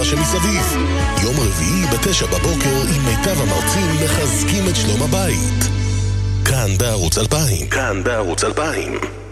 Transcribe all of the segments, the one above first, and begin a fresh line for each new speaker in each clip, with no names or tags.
שמסביב. יום רביעי ב9 בבוקר עם מיטב המרצים מחזקים את שלום הבית. כאן בערוץ 2000. כאן בערוץ 2000.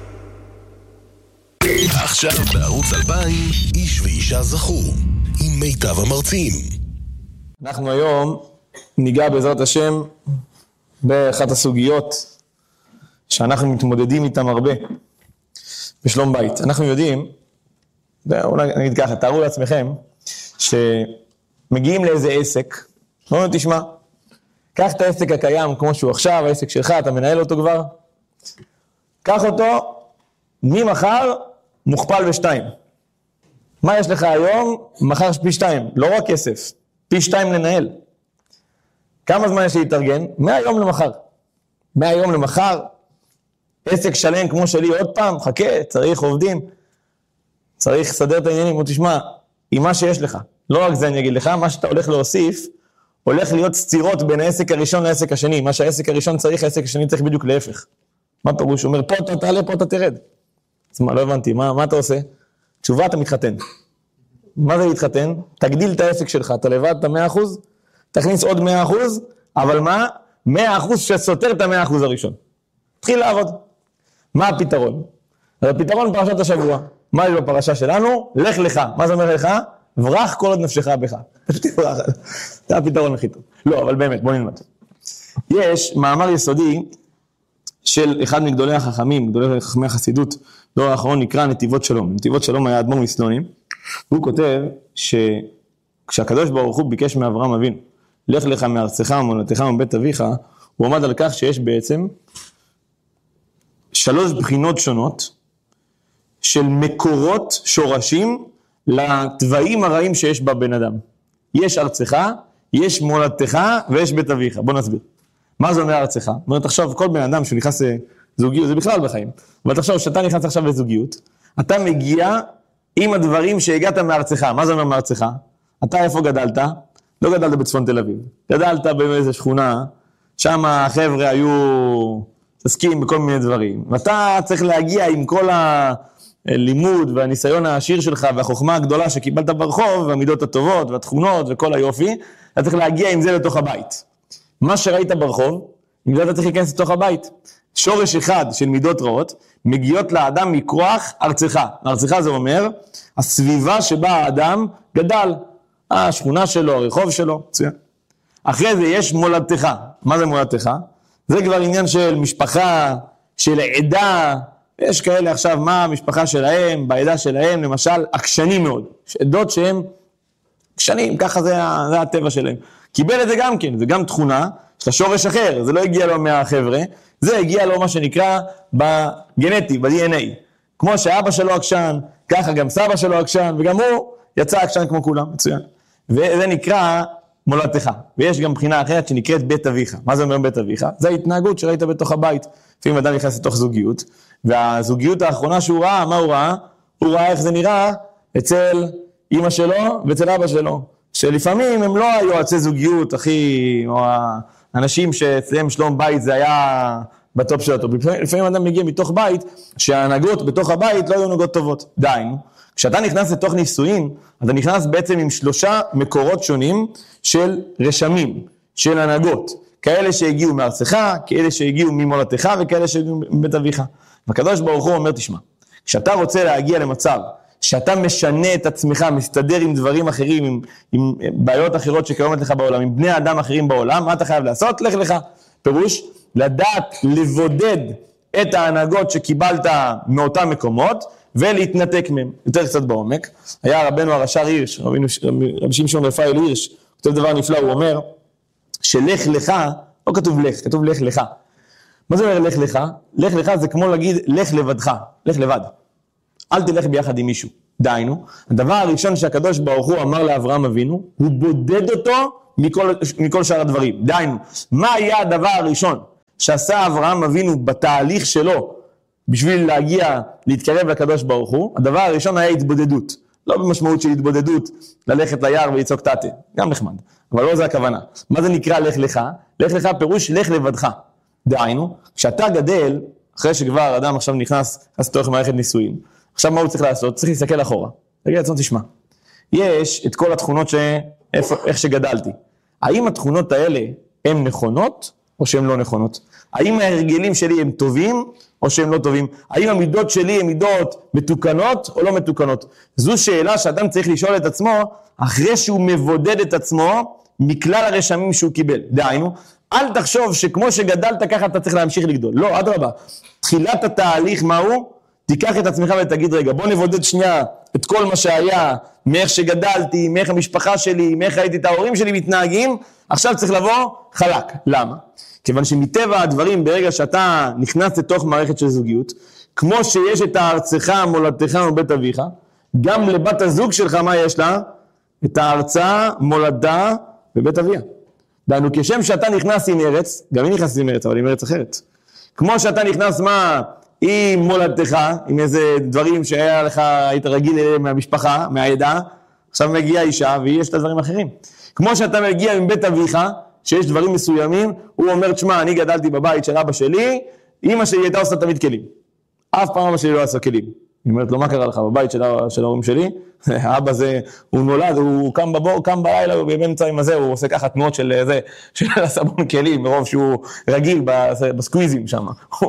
עכשיו בערוץ 2000, איש ואישה זכו עם מיטב המרצים.
אנחנו היום ניגע בעזרת השם באחת הסוגיות שאנחנו מתמודדים איתם הרבה בשלום בית. אנחנו יודעים, אולי נגיד ככה, תארו לעצמכם שמגיעים לאיזה עסק, אומרים, תשמע, קח את העסק הקיים כמו שהוא עכשיו, העסק שלך, אתה מנהל אותו כבר, קח אותו ממחר מוכפל בשתיים. מה יש לך היום? מחר פי 2, לא רק כסף, פי 2 לנהל. כמה זמן יש להתארגן? מהיום למחר. מהיום למחר, עסק שלם כמו שלי עוד פעם, חכה, צריך עובדים, צריך לסדר את העניינים. ותשמע, עם מה שיש לך, לא רק זה אני אגיד לך, מה שאתה הולך להוסיף, הולך להיות סתירות בין העסק הראשון לעסק השני. מה שהעסק הראשון צריך, העסק השני צריך בדיוק להפך. מה פירוש? הוא אומר, פה אתה תעלה, פה אתה תרד. אז מה, לא הבנתי, מה אתה עושה? תשובה, אתה מתחתן. מה זה להתחתן? תגדיל את העסק שלך, אתה לבד, אתה 100%, תכניס עוד 100%, אבל מה? 100% שסותר את 100% הראשון. תתחיל לעבוד. מה הפתרון? הפתרון פרשת השבוע. מה יש בפרשה שלנו? לך לך. מה זה אומר לך? ברח כל עוד נפשך בך. זה הפתרון הכי טוב. לא, אבל באמת, בוא נלמד. יש מאמר יסודי של אחד מגדולי החכמים, גדולי חכמי החסידות, דור האחרון נקרא נתיבות שלום. נתיבות שלום היה אדמו"ר מסלוני, והוא כותב שכשהקדוש ברוך הוא ביקש מאברהם אבינו, לך לך מארצך וממולדתך ומבית אביך, הוא עמד על כך שיש בעצם 3 בחינות שונות של מקורות שורשים לטבעים הרעים שיש בבן אדם. יש ארצך, יש מולדתך ויש בית אביך. בוא נסביר. מה זה אומר ארצך? זאת אומרת, עכשיו כל בן אדם שהוא נכנס לזוגיות, זה בכלל בחיים. אבל תחשוב, שאתה נכנס עכשיו לזוגיות, אתה מגיע עם הדברים שהגעת מארצך. מה זה אומר מארצך? אתה איפה גדלת? לא גדלת בצפון תל אביב. גדלת באיזו שכונה, שם החבר'ה היו תסכים בכל מיני דברים. ואתה צריך להגיע עם כל הלימוד והניסיון העשיר שלך והחוכמה הגדולה שקיבלת ברחוב, והמידות הטובות והתכונות וכל היופי, אתה צריך להגיע עם זה לתוך הבית. מה שראית ברחוב, עם זה אתה צריך להיכנס לתוך הבית. שורש אחד של מידות רעות, מגיעות לאדם מכוח ארצך. ארצך זה אומר, הסביבה שבה האדם גדל. השכונה שלו, הרחוב שלו, מצוין. אחרי זה יש מולדתך. מה זה מולדתך? זה כבר עניין של משפחה, של עדה. יש כאלה עכשיו, מה המשפחה שלהם, בעדה שלהם, למשל, עקשנים מאוד. יש עדות שהם עקשנים, ככה זה הטבע שלהם. קיבל את זה גם כן, זה גם תכונה, יש לה שורש אחר, זה לא הגיע לו מהחבר'ה, זה הגיע לו מה שנקרא בגנטי, ב-DNA. כמו שאבא שלו עקשן, ככה גם סבא שלו עקשן, וגם הוא יצא עקשן כמו כולם, מצוין. וזה נקרא מולדתך. ויש גם בחינה אחרת שנקראת בית אביך. מה זה אומר בית אביך? זה ההתנהגות שראית בתוך הבית. לפעמים אדם נכנס לתוך זוגיות, והזוגיות האחרונה שהוא ראה, מה הוא ראה? הוא ראה איך זה נראה אצל אמא שלו ואצל אבא שלו. שלפעמים הם לא היועצי זוגיות, אחי, או האנשים שאצלם שלום בית זה היה בטופ של הטופ. לפעמים אדם מגיע מתוך בית, שההנהגות בתוך הבית לא היו הנהגות טובות. דהיינו, כשאתה נכנס לתוך נישואין, אתה נכנס בעצם עם 3 מקורות שונים של רשמים, של הנהגות. כאלה שהגיעו מארצך, כאלה שהגיעו ממולדתך, וכאלה שהגיעו מבית אביך. והקדוש ברוך הוא אומר, תשמע, כשאתה רוצה להגיע למצב שאתה משנה את עצמך, מסתדר עם דברים אחרים, עם בעיות אחרות שקיימות לך בעולם, עם בני אדם אחרים בעולם, מה אתה חייב לעשות? לך לך. פירוש, לדעת לבודד את ההנהגות שקיבלת מאותם מקומות, ולהתנתק מהם. יותר קצת בעומק. היה רבנו הרש"ר הירש, רבי שמשון רפאל הירש, כתוב דבר נפלא, הוא אומר, שלך לך, לא כתוב לך, כתוב לך לך. מה זה אומר לך לך? לך לך זה כמו להגיד לך לבדך, לך לבד. אל תלך ביחד עם מישהו. דהיינו, הדבר הראשון שהקדוש ברוך הוא אמר לאברהם אבינו, הוא בודד אותו מכל שאר הדברים. דהיינו, מה היה הדבר הראשון שעשה אברהם אבינו בתהליך שלו, בשביל להגיע, להתקרב לקדוש ברוך הוא? הדבר הראשון היה התבודדות. לא במשמעות של התבודדות, ללכת ליער ולצעוק תתה. גם נחמד. אבל לא זה הכוונה. מה זה נקרא לך לך? לך לך פירוש לך לבדך. דהיינו, כשאתה גדל, אחרי שכבר אדם עכשיו נכנס לתוך מערכת נישואים, עכשיו מה הוא צריך לעשות? צריך להסתכל אחורה. תגיד לעצמו, תשמע, יש את כל התכונות איך שגדלתי. האם התכונות האלה הן נכונות או שהן לא נכונות? האם ההרגלים שלי הם טובים או שהם לא טובים? האם המידות שלי הן מידות מתוקנות או לא מתוקנות? זו שאלה שאדם צריך לשאול את עצמו אחרי שהוא מבודד את עצמו מכלל הרשמים שהוא קיבל. דהיינו, אל תחשוב שכמו שגדלת ככה אתה צריך להמשיך לגדול. לא, אדרבה. תחילת התהליך מהו? תיקח את עצמך ותגיד רגע, בוא נבודד שנייה את כל מה שהיה, מאיך שגדלתי, מאיך המשפחה שלי, מאיך ראיתי את ההורים שלי מתנהגים, עכשיו צריך לבוא חלק. למה? כיוון שמטבע הדברים, ברגע שאתה נכנס לתוך מערכת של זוגיות, כמו שיש את הארצך, מולדתך ובית אביך, גם לבת הזוג שלך מה יש לה? את הארצה, מולדה ובית אביה. דהיינו, כשם שאתה נכנס עם ארץ, גם היא נכנס עם ארץ, אבל עם ארץ אחרת. כמו שאתה נכנס מה? עם מולדתך, עם איזה דברים שהיה לך, היית רגיל אליהם מהמשפחה, מהעדה, עכשיו מגיעה אישה ויש את הדברים אחרים. כמו שאתה מגיע עם בית אביך, שיש דברים מסוימים, הוא אומר, תשמע, אני גדלתי בבית של אבא שלי, אמא שלי הייתה עושה תמיד כלים. אף פעם אבא שלי לא עשה כלים. היא אומרת לו, מה קרה לך בבית של ההורים שלי? האבא זה, הוא נולד, הוא קם בלילה, הוא באמצע עם הזה, הוא עושה ככה תנועות של הסבון כלים, מרוב שהוא רגיל בסקוויזים שם,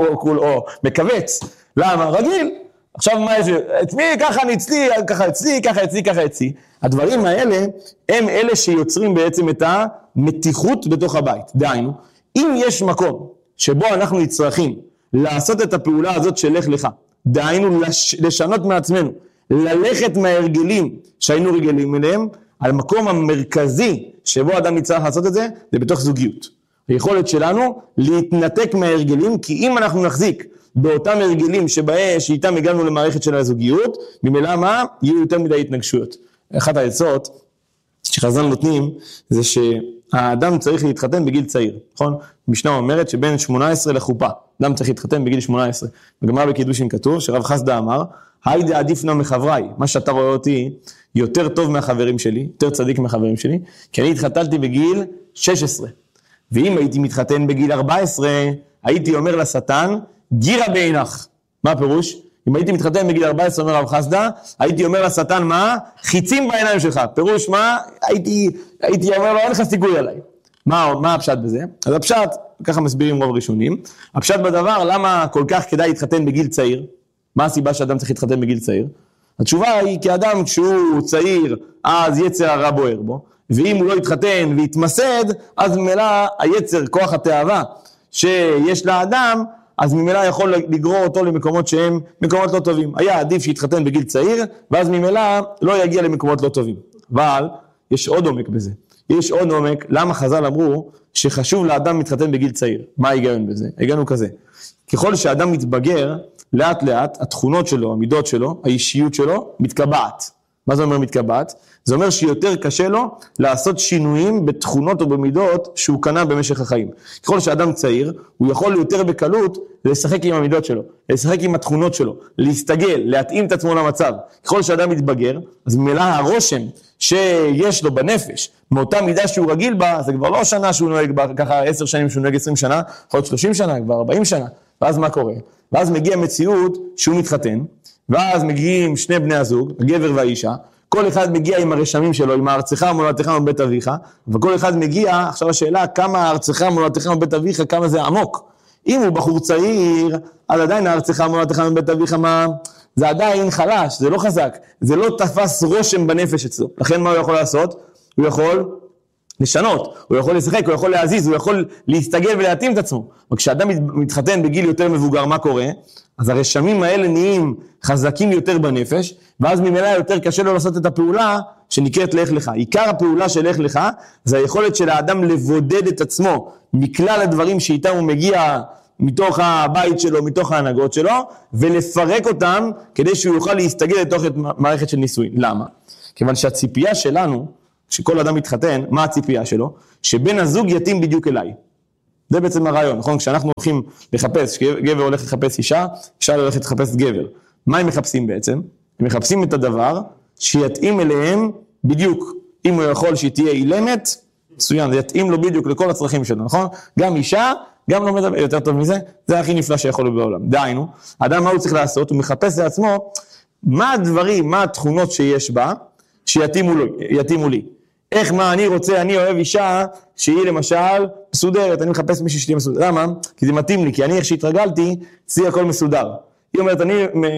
או מקווץ. למה? רגיל. עכשיו מה יש? אצלי ככה אני אצלי, ככה אצלי, ככה אצלי, ככה אצלי. הדברים האלה הם אלה שיוצרים בעצם את המתיחות בתוך הבית. דהיינו, אם יש מקום שבו אנחנו נצרכים לעשות את הפעולה הזאת של לך לך, דהיינו לשנות מעצמנו, ללכת מההרגלים שהיינו רגילים אליהם, על מקום המרכזי שבו אדם נצטרך לעשות את זה, זה בתוך זוגיות. היכולת שלנו להתנתק מההרגלים, כי אם אנחנו נחזיק באותם הרגלים שאיתם הגענו למערכת של הזוגיות, ממילא מה? יהיו יותר מדי התנגשויות. אחת העצות שחז"ל נותנים, זה שהאדם צריך להתחתן בגיל צעיר, נכון? המשנה אומרת שבין 18 לחופה, אדם צריך להתחתן בגיל 18. בגמרא בקידושין כתוב שרב חסדא אמר, היידה עדיף נא מחבריי, מה שאתה רואה אותי יותר טוב מהחברים שלי, יותר צדיק מהחברים שלי, כי אני התחתנתי בגיל 16. ואם הייתי מתחתן בגיל 14, הייתי אומר לשטן, גירה בעינך. מה הפירוש? אם הייתי מתחתן בגיל 14, אומר רב חסדא, הייתי אומר לשטן מה? חיצים בעיניים שלך. פירוש מה? הייתי אומר לו, אין לך סיכוי עליי. מה הפשט בזה? אז הפשט, ככה מסבירים רוב ראשונים, הפשט בדבר, למה כל כך כדאי להתחתן בגיל צעיר? מה הסיבה שאדם צריך להתחתן בגיל צעיר? התשובה היא, כי אדם כשהוא צעיר, אז יצר הרע בוער בו, ואם הוא לא יתחתן ויתמסד, אז ממילא היצר, כוח התאווה שיש לאדם, אז ממילא יכול לגרור אותו למקומות שהם מקומות לא טובים. היה עדיף שיתחתן בגיל צעיר, ואז ממילא לא יגיע למקומות לא טובים. אבל יש עוד עומק בזה. יש עוד עומק, למה חז"ל אמרו שחשוב לאדם מתחתן בגיל צעיר? מה ההיגיון בזה? ההיגיון הוא כזה. ככל שאדם מתבגר, לאט לאט התכונות שלו, המידות שלו, האישיות שלו, מתקבעת. מה זה אומר מתקבעת? זה אומר שיותר קשה לו לעשות שינויים בתכונות או במידות שהוא קנה במשך החיים. ככל שאדם צעיר, הוא יכול יותר בקלות לשחק עם המידות שלו, לשחק עם התכונות שלו, להסתגל, להתאים את עצמו למצב. ככל שאדם מתבגר, אז ממילא הרושם שיש לו בנפש, מאותה מידה שהוא רגיל בה, זה כבר לא שנה שהוא נוהג בה, ככה 10 שנים שהוא נוהג 20 שנה, יכול להיות 30 שנה, כבר 40 שנה. ואז מה קורה? ואז מגיע מציאות שהוא מתחתן, ואז מגיעים שני בני הזוג, הגבר והאישה, כל אחד מגיע עם הרשמים שלו, עם הארצך, מולדתך ובית אביך, וכל אחד מגיע, עכשיו השאלה, כמה הארצך, מולדתך ובית אביך, כמה זה עמוק. אם הוא בחור צעיר, אז עדיין הארצך, מולדתך ובית אביך, מה? זה עדיין חלש, זה לא חזק, זה לא תפס רושם בנפש אצלו. לכן מה הוא יכול לעשות? הוא יכול לשנות, הוא יכול לשחק, הוא יכול להזיז, הוא יכול להסתגל ולהתאים את עצמו. וכשאדם מתחתן בגיל יותר מבוגר, מה קורה? אז הרשמים האלה נהיים חזקים יותר בנפש, ואז ממילא יותר קשה לו לעשות את הפעולה שנקראת לך לך. עיקר הפעולה של לך לך, זה היכולת של האדם לבודד את עצמו מכלל הדברים שאיתם הוא מגיע מתוך הבית שלו, מתוך ההנהגות שלו, ולפרק אותם כדי שהוא יוכל להסתגל לתוך מערכת של נישואין. למה? כיוון שהציפייה שלנו, שכל אדם מתחתן, מה הציפייה שלו? שבן הזוג יתאים בדיוק אליי. זה בעצם הרעיון, נכון? כשאנחנו הולכים לחפש, כשגבר הולך לחפש אישה, אישה הולכת לחפש גבר. מה הם מחפשים בעצם? הם מחפשים את הדבר שיתאים אליהם בדיוק. אם הוא יכול שהיא תהיה אילמת, מצוין, זה יתאים לו בדיוק לכל הצרכים שלו, נכון? גם אישה, גם לא מדבר יותר טוב מזה, זה הכי נפלא שיכול להיות בעולם. דהיינו, האדם מה הוא צריך לעשות? הוא מחפש לעצמו מה הדברים, מה התכונות שיש בה, שיתאימו לי. איך, מה אני רוצה, אני אוהב אישה שהיא למשל מסודרת, אני מחפש מישהו שתהיה מסודרת. למה? כי זה מתאים לי, כי אני איך שהתרגלתי, אצלי הכל מסודר. היא אומרת, אני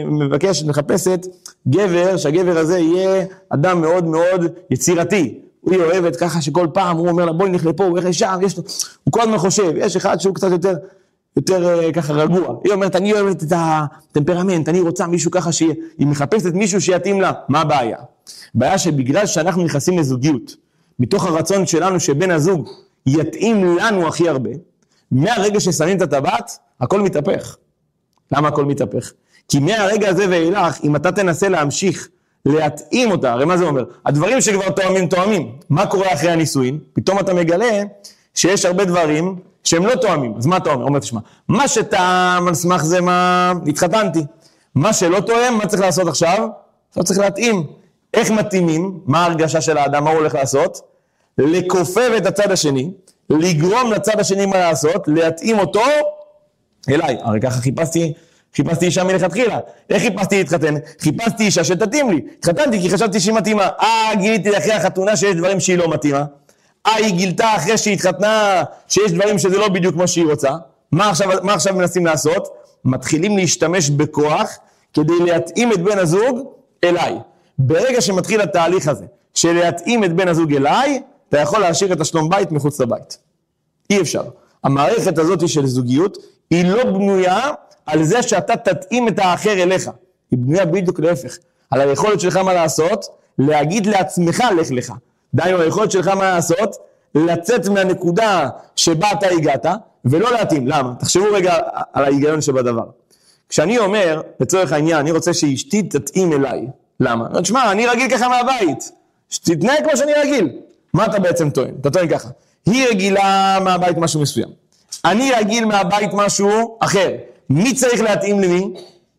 מחפשת גבר, שהגבר הזה יהיה אדם מאוד מאוד יצירתי. היא אוהבת ככה שכל פעם הוא אומר לה, בואי נלך לפה, הוא הולך לשם, הוא כל הזמן חושב, יש אחד שהוא קצת יותר ככה רגוע. היא אומרת, אני אוהבת את הטמפרמנט, אני רוצה מישהו ככה שהיא מחפשת מישהו שיתאים לה. מה הבעיה? הבעיה שבגלל שאנחנו נכנסים לזוגיות, מתוך הרצון שלנו שבן הזוג יתאים לנו הכי הרבה, מהרגע ששמים את הטבעת, הכל מתהפך. למה הכל מתהפך? כי מהרגע הזה ואילך, אם אתה תנסה להמשיך להתאים אותה, הרי מה זה אומר? הדברים שכבר תואמים. מה קורה אחרי הנישואין? פתאום אתה מגלה שיש הרבה דברים שהם לא תואמים. אז מה אתה אומר? אומר, תשמע, מה שטעם על סמך זה מה התחתנתי. מה שלא תואם, מה צריך לעשות עכשיו? עכשיו צריך להתאים. איך מתאימים? מה ההרגשה של האדם? מה הוא הולך לעשות? לכופף את הצד השני, לגרום לצד השני מה לעשות, להתאים אותו אליי. הרי ככה חיפשתי אישה מלכתחילה. איך חיפשתי להתחתן? חיפשתי אישה שתתאים לי. התחתנתי כי חשבתי שהיא מתאימה. גיליתי אחרי החתונה שיש דברים שהיא לא מתאימה. היא גילתה אחרי שהיא התחתנה שיש דברים שזה לא בדיוק כמו שהיא רוצה. מה עכשיו מנסים לעשות? מתחילים להשתמש בכוח כדי להתאים את בן הזוג אליי. ברגע שמתחיל התהליך הזה של להתאים את בן הזוג אליי, אתה יכול להשאיר את השלום בית מחוץ לבית. אי אפשר. המערכת הזאת של זוגיות היא לא בנויה על זה שאתה תתאים את האחר אליך. היא בנויה בדיוק להפך. על היכולת שלך מה לעשות, להגיד לעצמך לך לך. דיינו, היכולת שלך מה לעשות, לצאת מהנקודה שבה אתה הגעת, ולא להתאים. למה? תחשבו רגע על ההיגיון שבדבר. כשאני אומר, לצורך העניין, אני רוצה שאשתי תתאים אליי. למה? תשמע, אני רגיל ככה מהבית. שתתנהג כמו שאני רגיל. מה אתה בעצם טוען? אתה טוען ככה. היא רגילה מהבית משהו מסוים. אני רגיל מהבית משהו אחר. מי צריך להתאים למי?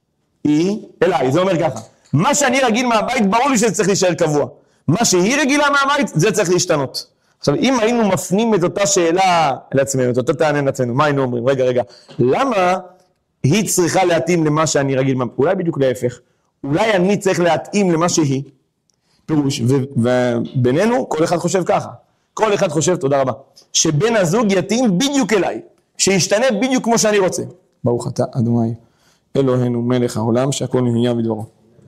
היא אליי. זה אומר ככה. מה שאני רגיל מהבית, ברור לי שזה צריך להישאר קבוע. מה שהיא רגילה מהבית, זה צריך להשתנות. עכשיו, אם היינו מפנים את אותה שאלה לעצמנו, את אותה טענה לעצמנו, מה היינו אומרים? רגע, למה היא צריכה להתאים למה שאני רגיל מהבית? אולי בדיוק להפך. אולי אני צריך להתאים למה שהיא. פירוש, ובינינו כל אחד חושב ככה. כל אחד חושב, תודה רבה, שבן הזוג יתאים בדיוק אליי, שישתנה בדיוק כמו שאני רוצה. ברוך אתה, אדוני, אלוהינו מלך העולם, שהכל נהיה בדברו.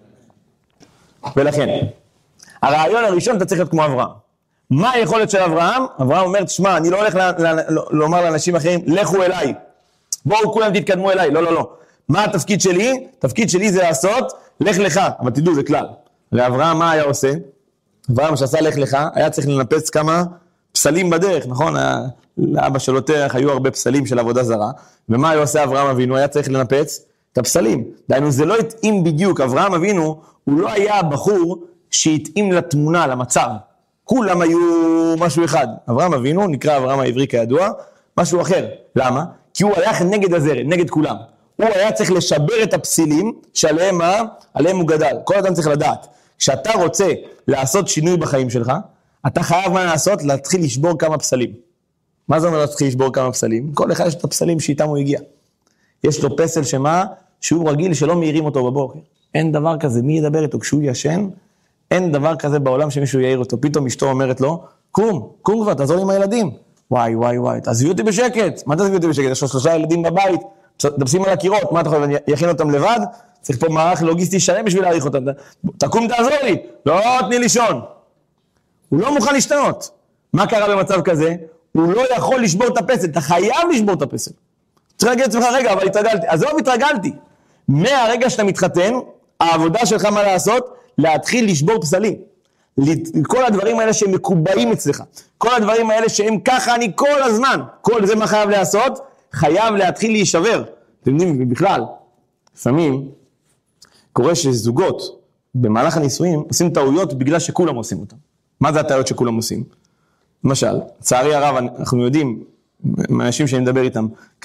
ולכן, הרעיון הראשון אתה צריך להיות כמו אברהם. מה היכולת של אברהם? אברהם אומר, תשמע, אני לא הולך לומר לאנשים אחרים, לכו אליי. בואו כולם תתקדמו אליי. לא. מה התפקיד שלי? התפקיד שלי זה לעשות, לך לך. אבל תדעו, זה כלל. לאברהם מה היה עושה? אברהם שעשה לך לך, היה צריך לנפץ כמה פסלים בדרך, נכון? לאבא שלו תרח היו הרבה פסלים של עבודה זרה, ומה היה עושה אברהם אבינו? היה צריך לנפץ את הפסלים. דיינו, זה לא התאים בדיוק. אברהם אבינו, הוא לא היה הבחור שהתאים לתמונה, למצב. כולם היו משהו אחד. אברהם אבינו, נקרא אברהם העברי כידוע, משהו אחר. למה? כי הוא הלך נגד הזרם, נגד כולם. הוא היה צריך לשבר את הפסילים שעליהם הוא גדל. כל אדם צריך לדעת. כשאתה רוצה לעשות שינוי בחיים שלך, אתה חייב מה לעשות? להתחיל לשבור כמה פסלים. מה זה אומר להתחיל לשבור כמה פסלים? כל אחד יש את הפסלים שאיתם הוא הגיע. יש לו פסל שמה? שהוא רגיל שלא מהירים אותו בבוקר. אין דבר כזה, מי ידבר איתו כשהוא ישן? אין דבר כזה בעולם שמישהו יעיר אותו. פתאום אשתו אומרת לו, קום כבר, תעזור לי עם הילדים. וואי, תעזבי אותי בשקט. מה תעזבי אותי בשקט? יש לו 3 ילדים בבית, דפסים על הקירות, מה אתה יכול, אני יכין אותם לבד? צריך פה מערך לוגיסטי שלם בשביל להעריך אותם. תקום תעזור לי. לא, תני לישון. הוא לא מוכן להשתנות. מה קרה במצב כזה? הוא לא יכול לשבור את הפסל. אתה חייב לשבור את הפסל. צריך להגיד לעצמך, רגע, אבל התרגלתי. אז לא התרגלתי. מהרגע שאתה מתחתן, העבודה שלך מה לעשות? להתחיל לשבור פסלים. כל הדברים האלה שהם מקובעים אצלך. כל הדברים האלה שהם ככה אני כל הזמן. כל זה מה חייב לעשות? חייב להתחיל להישבר. אתם יודעים, בכלל, לפעמים קורה שזוגות במהלך הנישואים עושים טעויות בגלל שכולם עושים אותם. מה זה הטעויות שכולם עושים? למשל, לצערי הרב, אנחנו יודעים, מאנשים שאני מדבר איתם,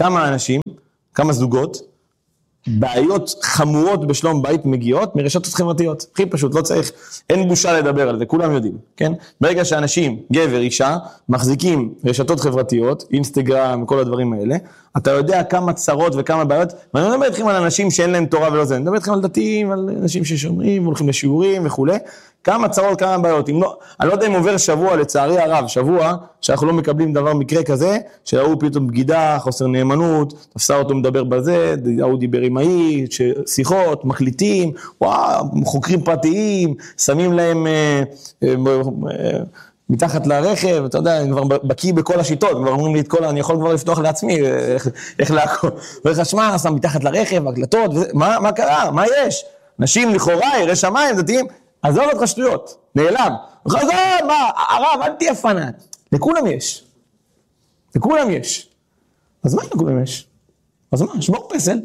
כמה זוגות, בעיות חמורות בשלום בית מגיעות מרשתות חברתיות. הכי פשוט, לא צריך, אין בושה לדבר על זה, כולם יודעים, כן? ברגע שאנשים, גבר, אישה, מחזיקים רשתות חברתיות, אינסטגרם, כל הדברים האלה, אתה יודע כמה צרות וכמה בעיות, ואני לא מדבר איתכם על אנשים שאין להם תורה ולא זה, אני מדבר איתכם על דתיים, על אנשים ששומרים, הולכים לשיעורים וכו'. כמה צרות, כמה בעיות. לא, אני לא יודע אם עובר שבוע, לצערי הרב, שבוע, שאנחנו לא מקבלים מקרה כזה, שההוא פתאום בגידה, חוסר נאמנות, תפסה אותו מדבר בזה, ההוא דיבר עם ההיא, שיחות, מקליטים, וואו, חוקרים פרטיים, שמים להם מתחת לרכב, אתה יודע, אני כבר בקיא בכל השיטות, כבר אומרים לי את כל, אני יכול כבר לפתוח לעצמי, איך לעקוב, וחשמל, שם מתחת לרכב, הקלטות, מה קרה? מה יש? נשים לכאורה, ירא שמיים, דתיים, עזוב אותך שטויות, נעלם. עזוב, מה, הרב, אל תהיה פנאט. לכולם יש. לכולם יש. אז מה לכולם יש? אז מה, שבור פסל.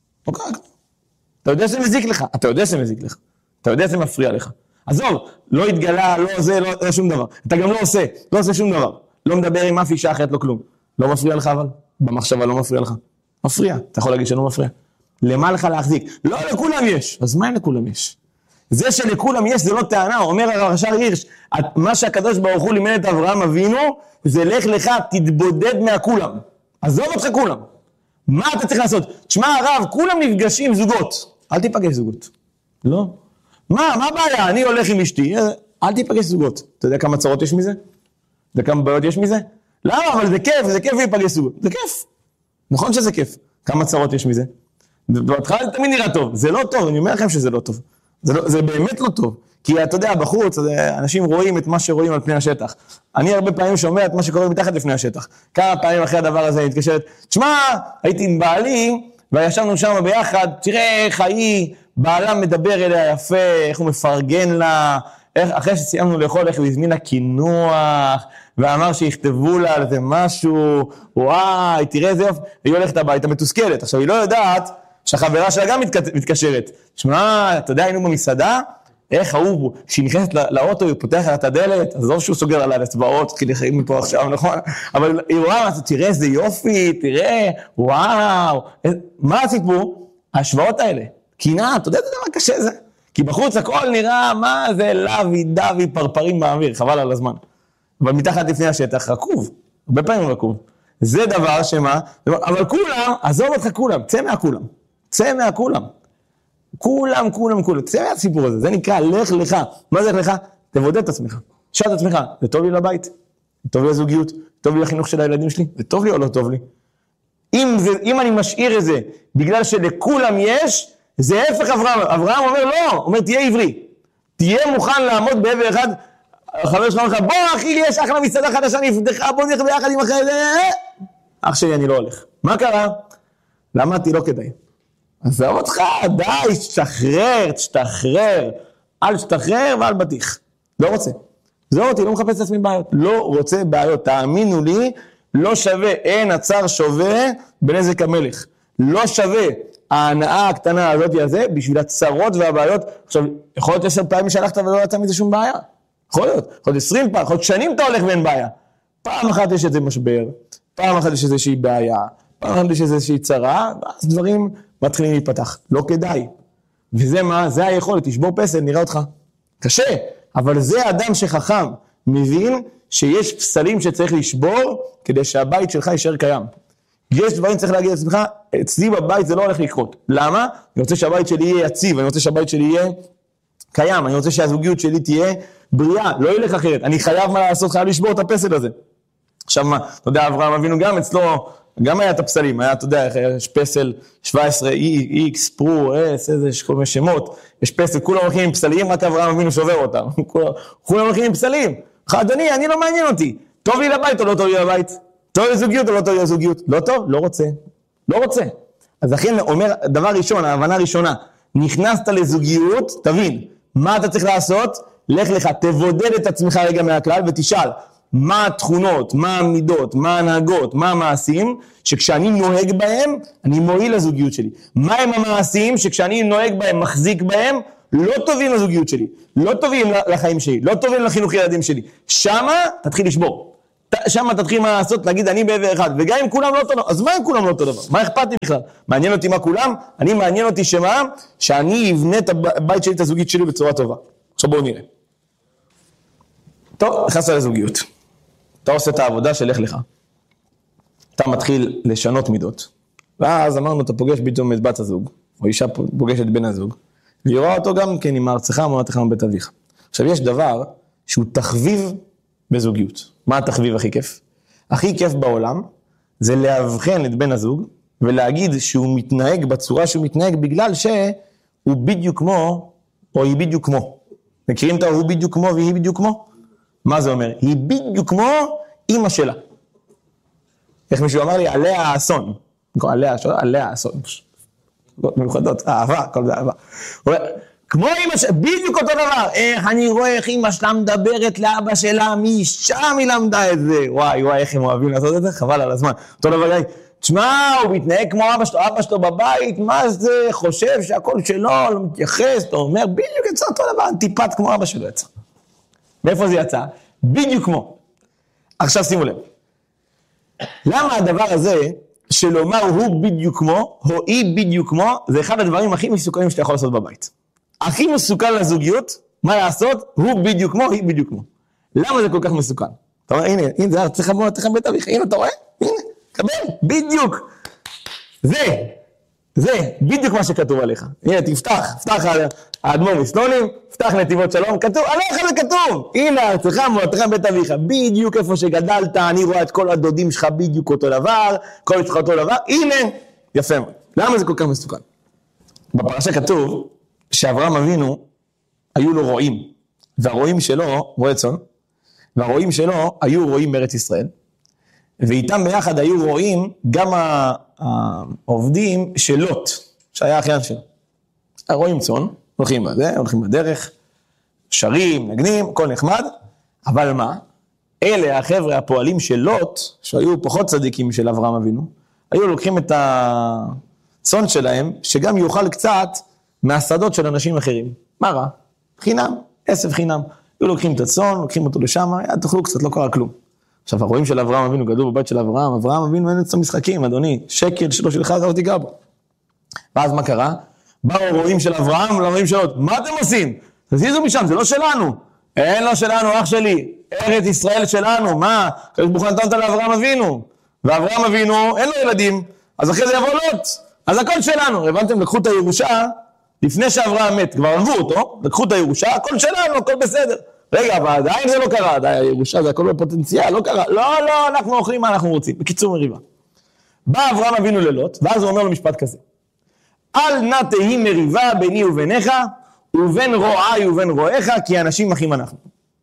אתה יודע שזה מזיק לך, אתה יודע שזה מזיק לך. אתה יודע שזה מפריע לך. עזוב, לא התגלה, לא זה, לא שום דבר. אתה גם לא עושה שום דבר. לא מדבר עם אף אישה אחרת, לא כלום. לא מפריע לך אבל? במחשבה לא מפריע לך. מפריע, אתה יכול להגיד שלא מפריע. למה לך להחזיק? לא לכולם יש. אז מה אם לכולם יש? זה שלכולם יש זה לא טענה, אומר הרש"ר הירש, מה שהקדוש ברוך הוא לימד את אברהם אבינו, זה לך לך, תתבודד מהכולם. עזוב אותך כולם. מה אתה צריך לעשות? תשמע הרב, כולם נפגשים זוגות. אל תיפגש זוגות. לא. מה הבעיה? אני הולך עם אשתי, אל תיפגש זוגות. אתה יודע כמה צרות יש מזה? אתה יודע כמה בעיות יש מזה? למה? אבל זה כיף להיפגש זוגות. זה כיף. נכון שזה כיף. כמה צרות יש מזה? בהתחלה זה תמיד נראה טוב. זה לא טוב, אני אומר לכם שזה לא טוב. זה באמת לא טוב. כי אתה יודע, בחוץ, אנשים רואים את מה שרואים על פני השטח. אני הרבה פעמים שומע את מה שקורה מתחת לפני השטח. כמה פעמים אחרי הדבר הזה אני מתקשרת, תשמע, הייתי עם בעלי, וישבנו שם ביחד, תראה איך היא, בעלה מדבר אליה יפה, איך הוא מפרגן לה, אחרי שסיימנו לאכול, איך הוא הזמין לה כינוח, ואמר שיכתבו לה על זה משהו, וואי, תראה איזה יופי, היא הולכת הביתה מתוסכלת. עכשיו, היא לא יודעת שהחברה שלה גם מתקשרת. שמע, אתה יודע, היינו במסעדה, איך ההוא, כשהיא נכנסת לאוטו, היא פותח לה את הדלת, עזוב שהוא סוגר עליה לצבעות, כי לחיים מפה עכשיו, נכון? אבל היא רואה, תראה איזה יופי, תראה, וואו, מה הסיפור? ההשוואות האלה. קינה, אתה יודע, מה קשה זה? כי בחוץ הכל נראה, מה זה לוי, דווי, פרפרים באוויר, חבל על הזמן. אבל מתחת לפני השטח, רקוב, הרבה פעמים רקוב. זה דבר שמה, אבל כולם, עזוב אותך כולם, צא מהכולם. כולם, צא מהסיפור הזה, זה נקרא לך לך. מה זה לך לך? תבודד את עצמך. שאל את עצמך, זה טוב לי לבית? זה טוב לי לזוגיות? טוב לי לחינוך של הילדים שלי? זה טוב לי או לא טוב לי? אם אני משאיר את זה, בגלל שלכולם יש, זה הפך אברהם. אברהם אומר לא, אומר תהיה עברי. תהיה מוכן לעמוד בעבר אחד, חבר שלך אומר לך, בוא אחי, יש אחלה מסעדה חדשה נפתחה, בוא נלך ביחד עם אחרי זה. אח שלי, אני לא הולך. מה קרה? למדתי, לא כדאי. עזוב אותך, די, תשתחרר. אל תשתחרר ואל בטיח. לא רוצה. זהו אותי, לא מחפש את עצמי בעיות. לא רוצה בעיות. תאמינו לי, לא שווה, אין הצער שווה בנזק המלך. לא שווה ההנאה הקטנה הזאת הזה, בשביל הצרות והבעיות. עכשיו, יכול להיות 10 פעמים שהלכת ולא יצא מזה שום בעיה. יכול להיות 20 פעם, יכול להיות שנים אתה הולך ואין בעיה. פעם אחת יש איזה משבר, פעם אחת יש איזושהי בעיה, פעם אחת יש איזושהי צרה, ואז דברים מתחילים להיפתח. לא כדאי. וזה מה? זה היכולת, תשבור פסל, נראה אותך. קשה, אבל זה אדם שחכם, מבין שיש פסלים שצריך לשבור, כדי שהבית שלך יישאר קיים. יש דברים צריך להגיד לעצמך, אצלי בבית זה לא הולך לקרות. למה? אני רוצה שהבית שלי יהיה יציב, אני רוצה שהבית שלי יהיה קיים, אני רוצה שהזוגיות שלי תהיה בריאה, לא ילך אחרת. אני חייב מה לעשות, חייב לשבור את הפסל הזה. עכשיו מה, אתה יודע, אברהם אבינו גם אצלו, גם היה את הפסלים, היה, אתה יודע, יש פסל 17, X, פרו, S, איזה כל מיני שמות, יש פסל, כולם הולכים עם פסלים, רק אברהם אבינו שובר אותם, כולם הולכים עם פסלים. אדוני, אני לא מעניין אותי, טוב לי לבית או לא טוב לי לבית? טוב לי לזוגיות או לא טוב לי לזוגיות? לא טוב? לא רוצה. אז לכן אומר, דבר ראשון, ההבנה הראשונה, נכנסת לזוגיות, תבין, מה אתה צריך לעשות? לך לך, תבודד את עצמך רגע מהכלל ותשאל, מה התכונות, מה המידות, מה הנהגות, מה המעשים, שכשאני נוהג בהם, אני מועיל לזוגיות שלי. מה הם המעשים שכשאני נוהג בהם, מחזיק בהם, לא טובים לזוגיות שלי, לא טובים לחיים שלי, לא טובים לחינוך ילדים שלי. שמה תתחיל לשבור. שמה תתחיל מה לעשות, להגיד אני בעבר אחד, וגם אם כולם לא אותו דבר, אז מה אם כולם לא אותו דבר? מה אכפת לי בכלל? מעניין אותי מה כולם? אני מעניין אותי שמה? שאני אבנה את הבית שלי, את הזוגית שלי בצורה טובה. עכשיו בואו נראה. טוב, נכנסת לזוגיות. אתה עושה את העבודה שלך לך. אתה מתחיל לשנות מידות. ואז אמרנו, אתה פוגש פתאום את בת הזוג, או אישה פוגשת בן הזוג, והיא רואה אותו גם כן עם הארצך, אמרת לך מבית אביך. עכשיו יש דבר שהוא תחביב בזוגיות. מה התחביב הכי כיף? הכי כיף בעולם זה להבחן את בן הזוג, ולהגיד שהוא מתנהג בצורה שהוא מתנהג בגלל שהוא בדיוק כמו, או היא בדיוק כמו. מכירים את הוא בדיוק כמו והיא בדיוק כמו? מה זה אומר? היא בדיוק כמו אמא שלה. איך מישהו אמר לי? עליה האסון. עליה האסון. במיוחדות, אהבה, כל זה אהבה. כמו אמא שלה, בדיוק אותו דבר. איך אני רואה איך אמא שלה מדברת לאבא שלה, משם היא למדה את זה. וואי, איך הם אוהבים לעשות את זה? חבל על הזמן. אותו דבר גאי. תשמע, הוא מתנהג כמו אבא שלו בבית, מה זה, חושב שהכל שלו, לא מתייחס, אתה אומר, בדיוק יצא אותו דבר, טיפת כמו אבא שלו יצא. מאיפה זה יצא? בדיוק כמו. עכשיו שימו לב. למה הדבר הזה, שלומר הוא בדיוק כמו, או היא בדיוק כמו, זה אחד הדברים הכי מסוכנים שאתה יכול לעשות בבית. הכי מסוכן לזוגיות, מה לעשות? הוא בדיוק כמו, היא בדיוק כמו. למה זה כל כך מסוכן? אתה אומר, הנה, זה צריך לבוא, תכם בית אביך, הנה, אתה רואה? הנה. קבל, בדיוק, זה בדיוק מה שכתוב עליך. הנה, תפתח האדמו"ר מסלונים, פתח נתיבות שלום, כתוב, עליך זה כתוב. הנה, ארצך מולדתך בית אביך, בדיוק איפה שגדלת, אני רואה את כל הדודים שלך בדיוק אותו דבר, כל משפחה אותו דבר, הנה, יפה מאוד. למה זה כל כך מסוכן? בפרשה כתוב שאברהם אבינו, היו לו רועים, והרועים שלו, רועי צאן, והרועים שלו היו רועים בארץ ישראל, ואיתם ביחד היו רואים גם העובדים של לוט, שהיה אחיין שלו. רואים צאן, הולכים בדרך, שרים, נגנים, הכל נחמד, אבל מה? אלה החבר'ה הפועלים של לוט, שהיו פחות צדיקים של אברהם אבינו, היו לוקחים את הצאן שלהם, שגם יאכל קצת מהשדות של אנשים אחרים. מה רע? חינם, עשב חינם. היו לוקחים את הצאן, לוקחים אותו לשם, תאכלו קצת, לא קרה כלום. עכשיו, הרואים של אברהם אבינו, גדול בבית של אברהם אבינו אין את המשחקים, אדוני, שקל שלו שלך, זה לא תיגע בו. ואז מה קרה? באו רואים של אברהם, לרואים של לוט, מה אתם עושים? תזיזו משם, זה לא שלנו. אין לא שלנו, אח שלי, ארץ ישראל שלנו, מה? הקדוש ברוך הוא נתן אותה לאברהם אבינו, ואברהם אבינו, אין לו ילדים, אז אחרי זה יבוא לוט, אז הכל שלנו. הבנתם, לקחו את הירושה, לפני שאברהם מת, כבר ערבו אותו, לקחו את הירושה, הכל שלנו, הכל בסדר. רגע, אבל עדיין זה לא קרה, עדיין הירושה זה הכל בפוטנציאל, לא קרה, לא, אנחנו אוכלים מה אנחנו רוצים, בקיצור מריבה. בא אברהם אבינו ללוט, ואז הוא אומר לו משפט כזה, אל נא תהי מריבה ביני וביניך, ובין רועי ובין רועיך, כי אנשים אחים אנחנו.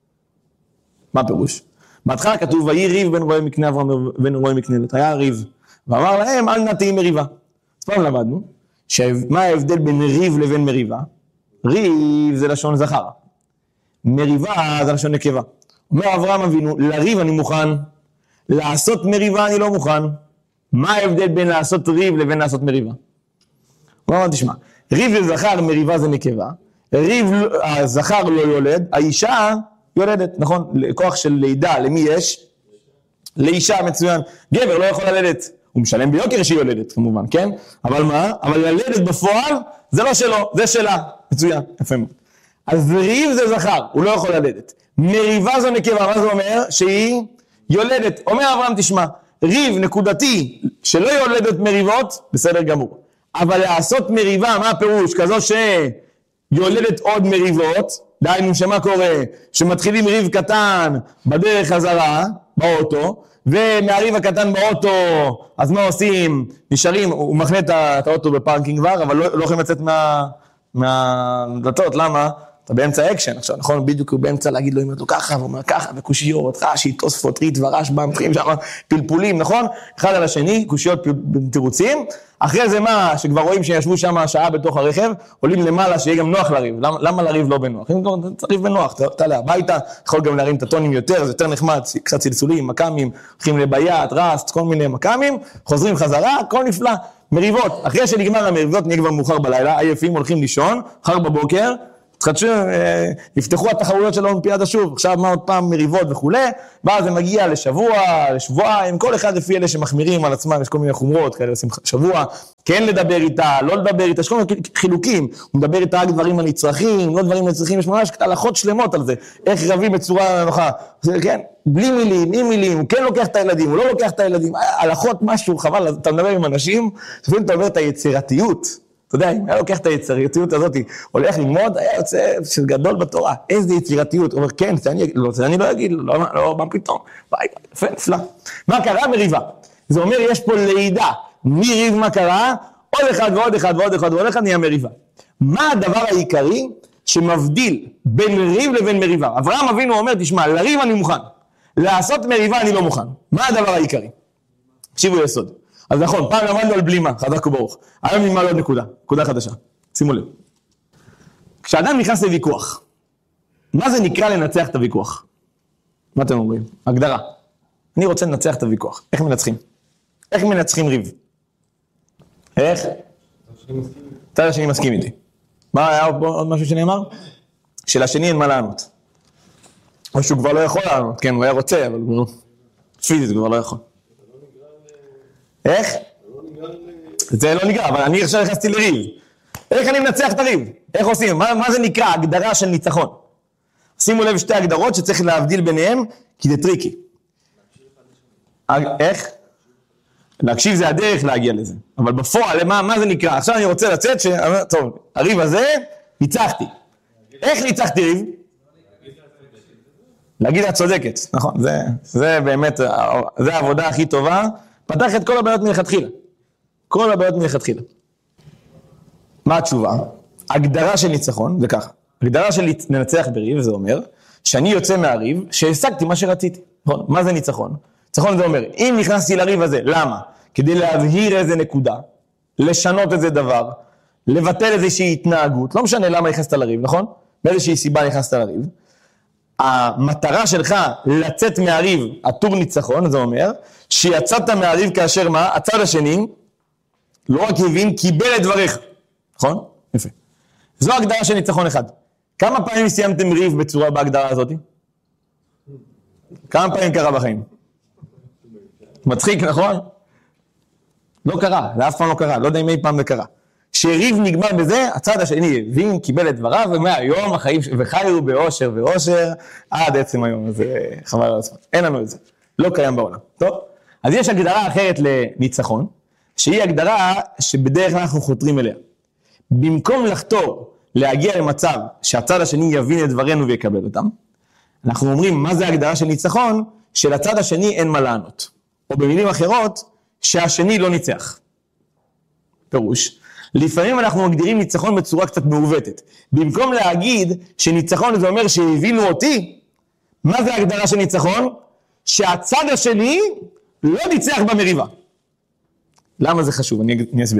מה פירוש? בהתחלה כתוב, ויהי ריב בין רועי מקנה אברהם ובין רועי מקנה לוט, היה ריב, ואמר להם, אל נא תהי מריבה. אז פעם למדנו, מה ההבדל בין ריב לבין מריבה? ריב זה לשון זכר. מריבה זה לשון נקבה. אומר אברהם אבינו, לריב אני מוכן, לעשות מריבה אני לא מוכן. מה ההבדל בין לעשות ריב לבין לעשות מריבה? הוא אומר, תשמע, ריב זה זכר, מריבה זה נקבה. ריב הזכר לא יולד, האישה יולדת, נכון? כוח של לידה, למי יש? לאישה מצוין. גבר לא יכול ללדת. הוא משלם ביוקר שהיא יולדת, כמובן, כן? אבל מה? אבל ללדת בפועל, זה לא שלו, זה שלה. מצוין, יפה מאוד. אז ריב זה זכר, הוא לא יכול ללדת. מריבה זו נקבה, מה זה אומר? שהיא יולדת. אומר אברהם, תשמע, ריב נקודתי שלא יולדת מריבות, בסדר גמור. אבל לעשות מריבה, מה הפירוש? כזו שיולדת עוד מריבות, דהיינו שמה קורה? שמתחילים ריב קטן בדרך חזרה, באוטו, ומהריב הקטן באוטו, אז מה עושים? נשארים, הוא מכנה את האוטו בפארקינג כבר, אבל לא יכולים לצאת מהדלתות, למה? אתה באמצע אקשן, עכשיו נכון, בדיוק הוא באמצע להגיד לו, אם אתה ככה, ואומר ככה, וקושיות, רש"י, תוספות, רעש, מתחילים שם פלפולים, נכון? אחד על השני, קושיות תירוצים, אחרי זה מה, שכבר רואים שישבו שם שעה בתוך הרכב, עולים למעלה שיהיה גם נוח לריב, למה לריב לא בנוח? אם אתה ריב בנוח, אתה להביתה, יכול גם להרים את הטונים יותר, זה יותר נחמד, קצת צלצולים, מקמים, הולכים לביית, רסט, כל מיני מקמים, חוזרים חזרה, הכל נפלא, מריבות, אחרי שנגמר המריבות, נהיה כבר מאוחר בלילה, עייפים, הולכים לישון, מחר בבוקר, תחדשו, יפתחו התחרויות של האולימפיאדה שוב, עכשיו מה עוד פעם מריבות וכו', ואז זה מגיע לשבוע, לשבועיים, כל אחד לפי אלה שמחמירים על עצמם, יש כל מיני חומרות כאלה, עושים שבוע, כן לדבר איתה, לא לדבר איתה, יש כל מיני חילוקים, הוא מדבר איתה רק דברים הנצרכים, לא דברים הנצרכים, יש ממש הלכות שלמות על זה, איך רבים בצורה נוחה, כן, בלי מילים, עם מילים, הוא כן לוקח את הילדים, הוא לא לוקח את הילדים, הלכות משהו, חבל, אתה מדבר עם אנשים, לפעמים אתה אומר את היצירתיות, אתה יודע, אם היה לוקח את היצירתיות הזאת, הולך ללמוד, היה יוצא של גדול בתורה, איזה יצירתיות, הוא אומר, כן, זה אני לא אגיד, לא, מה פתאום, ביי, יפה, נפלא. מה קרה? מריבה. זה אומר, יש פה לידה, מי ריב מה קרה? עוד אחד ועוד אחד ועוד אחד ועוד אחד נהיה מריבה. מה הדבר העיקרי שמבדיל בין ריב לבין מריבה? אברהם אבינו אומר, תשמע, לריב אני מוכן, לעשות מריבה אני לא מוכן. מה הדבר העיקרי? תקשיבו יסוד. אז נכון, פעם למדנו על בלימה, חזק וברוך. היום נלמד עוד נקודה חדשה. שימו לב. כשאדם נכנס לוויכוח, מה זה נקרא לנצח את הוויכוח? מה אתם אומרים? הגדרה. אני רוצה לנצח את הוויכוח. איך מנצחים? איך מנצחים ריב? איך? צד השני מסכים איתי. מה היה עוד משהו שנאמר? שלשני אין מה לענות. או שהוא כבר לא יכול לענות, כן, הוא היה רוצה, אבל פיזית הוא כבר לא יכול. איך? זה לא נגרע, אבל אני עכשיו נכנסתי לריב. איך אני מנצח את הריב? איך עושים? מה זה נקרא? הגדרה של ניצחון. שימו לב שתי הגדרות שצריך להבדיל ביניהם, כי זה טריקי. איך? להקשיב זה הדרך להגיע לזה. אבל בפועל, מה זה נקרא? עכשיו אני רוצה לצאת טוב, הריב הזה, ניצחתי. איך ניצחתי ריב? להגיד את צודקת, נכון, זה באמת, זה העבודה הכי טובה, פתח את כל הבעיות מלכתחילה. כל הבעיות מלכתחילה. מה התשובה? הגדרה של ניצחון, זה ככה. הגדרה של לנצח בריב, זה אומר, שאני יוצא מהריב, שהשגתי מה שרציתי. נכון? מה זה ניצחון? ניצחון זה אומר, אם נכנסתי לריב הזה, למה? כדי להבהיר איזה נקודה, לשנות איזה דבר, לבטל איזושהי התנהגות, לא משנה למה נכנסת לריב, נכון? באיזושהי סיבה נכנסת לריב. המטרה שלך לצאת מהריב, הטור ניצחון, זה אומר, שיצאת מהריב כאשר מה? הצד השני, לא רק הבין, קיבל את דבריך. נכון? יפה. זו הגדרה של ניצחון אחד. כמה פעמים סיימתם ריב בצורה בהגדרה הזאת? כמה פעמים קרה בחיים? מצחיק, נכון? לא קרה, זה אף פעם לא קרה, לא יודע אם אי פעם זה קרה. שריב נגמר בזה, הצד השני הבין, קיבל את דבריו, ומהיום החיים, וחיו באושר ואושר, עד עצם היום, אז חבל על הזמן. אין לנו את זה, לא קיים בעולם. טוב? אז יש הגדרה אחרת לניצחון, שהיא הגדרה שבדרך כלל אנחנו חותרים אליה. במקום לחתור, להגיע למצב שהצד השני יבין את דברנו ויקבל אותם, אנחנו אומרים, מה זה הגדרה של ניצחון? שלצד השני אין מה לענות. או במילים אחרות, שהשני לא ניצח. פירוש. לפעמים אנחנו מגדירים ניצחון בצורה קצת מעוותת. במקום להגיד שניצחון זה אומר שהבינו אותי, מה זה הגדרה של ניצחון? שהצד השני לא ניצח במריבה. למה זה חשוב? אני אסביר.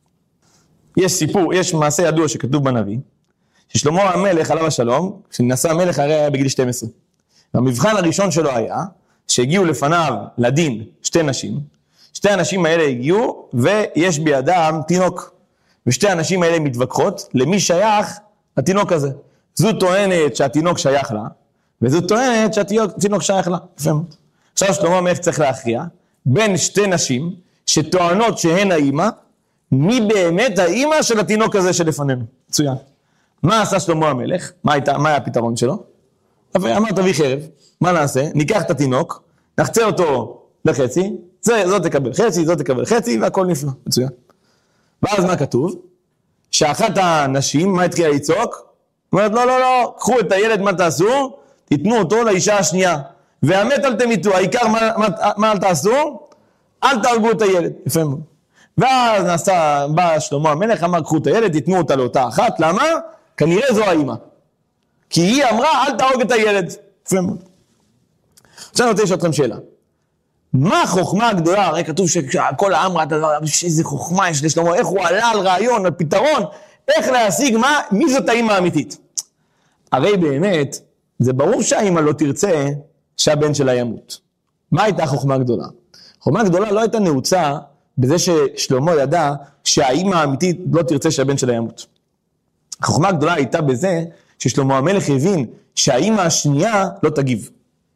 יש סיפור, יש מעשה ידוע שכתוב בנביא, ששלמה המלך עליו השלום, כשנעשה המלך הרי היה בגיל 12. והמבחן הראשון שלו היה, שהגיעו לפניו לדין שתי נשים, שתי הנשים האלה הגיעו, ויש בידם תינוק. ושתי הנשים האלה מתווכחות, למי שייך התינוק הזה. זו טוענת שהתינוק שייך לה, וזו טוענת שהתינוק שייך לה. עכשיו שלמה המלך צריך להכריע, בין שתי נשים, שטוענות שהן האמא, מי באמת האמא של התינוק הזה שלפנינו. מצוין. מה עשה שלמה המלך? מה היה הפתרון שלו? אמר תביא חרב, מה נעשה? ניקח את התינוק, נחצה אותו לחצי, זאת תקבל חצי, זאת תקבל חצי, והכל נפלא. מצוין. ואז מה כתוב? שאחת הנשים, מה התחילה לצעוק? אומרת, לא, לא, לא, קחו את הילד, מה תעשו? תיתנו אותו לאישה השנייה. והמת אל תמיתו, העיקר מה אל תעשו? אל תהרגו את הילד. יפה מאוד. ואז בא שלמה המלך, אמר, קחו את הילד, תיתנו אותה לאותה אחת. למה? כנראה זו האמא. כי היא אמרה, אל תהרוג את הילד. יפה מאוד. עכשיו אני רוצה לשאול אתכם שאלה. מה החוכמה הגדולה? הרי כתוב שכל העם ראה את הדבר, איזה חוכמה יש לשלמה, איך הוא עלה על רעיון, על פתרון, איך להשיג מי זאת האמא האמיתית? הרי באמת, זה ברור שהאמא לא תרצה שהבן שלה ימות. מה הייתה החוכמה הגדולה? החוכמה הגדולה לא הייתה נעוצה בזה ששלמה ידע שהאמא האמיתית לא תרצה שהבן שלה ימות. החוכמה הגדולה הייתה בזה ששלמה המלך הבין שהאמא השנייה לא תגיב.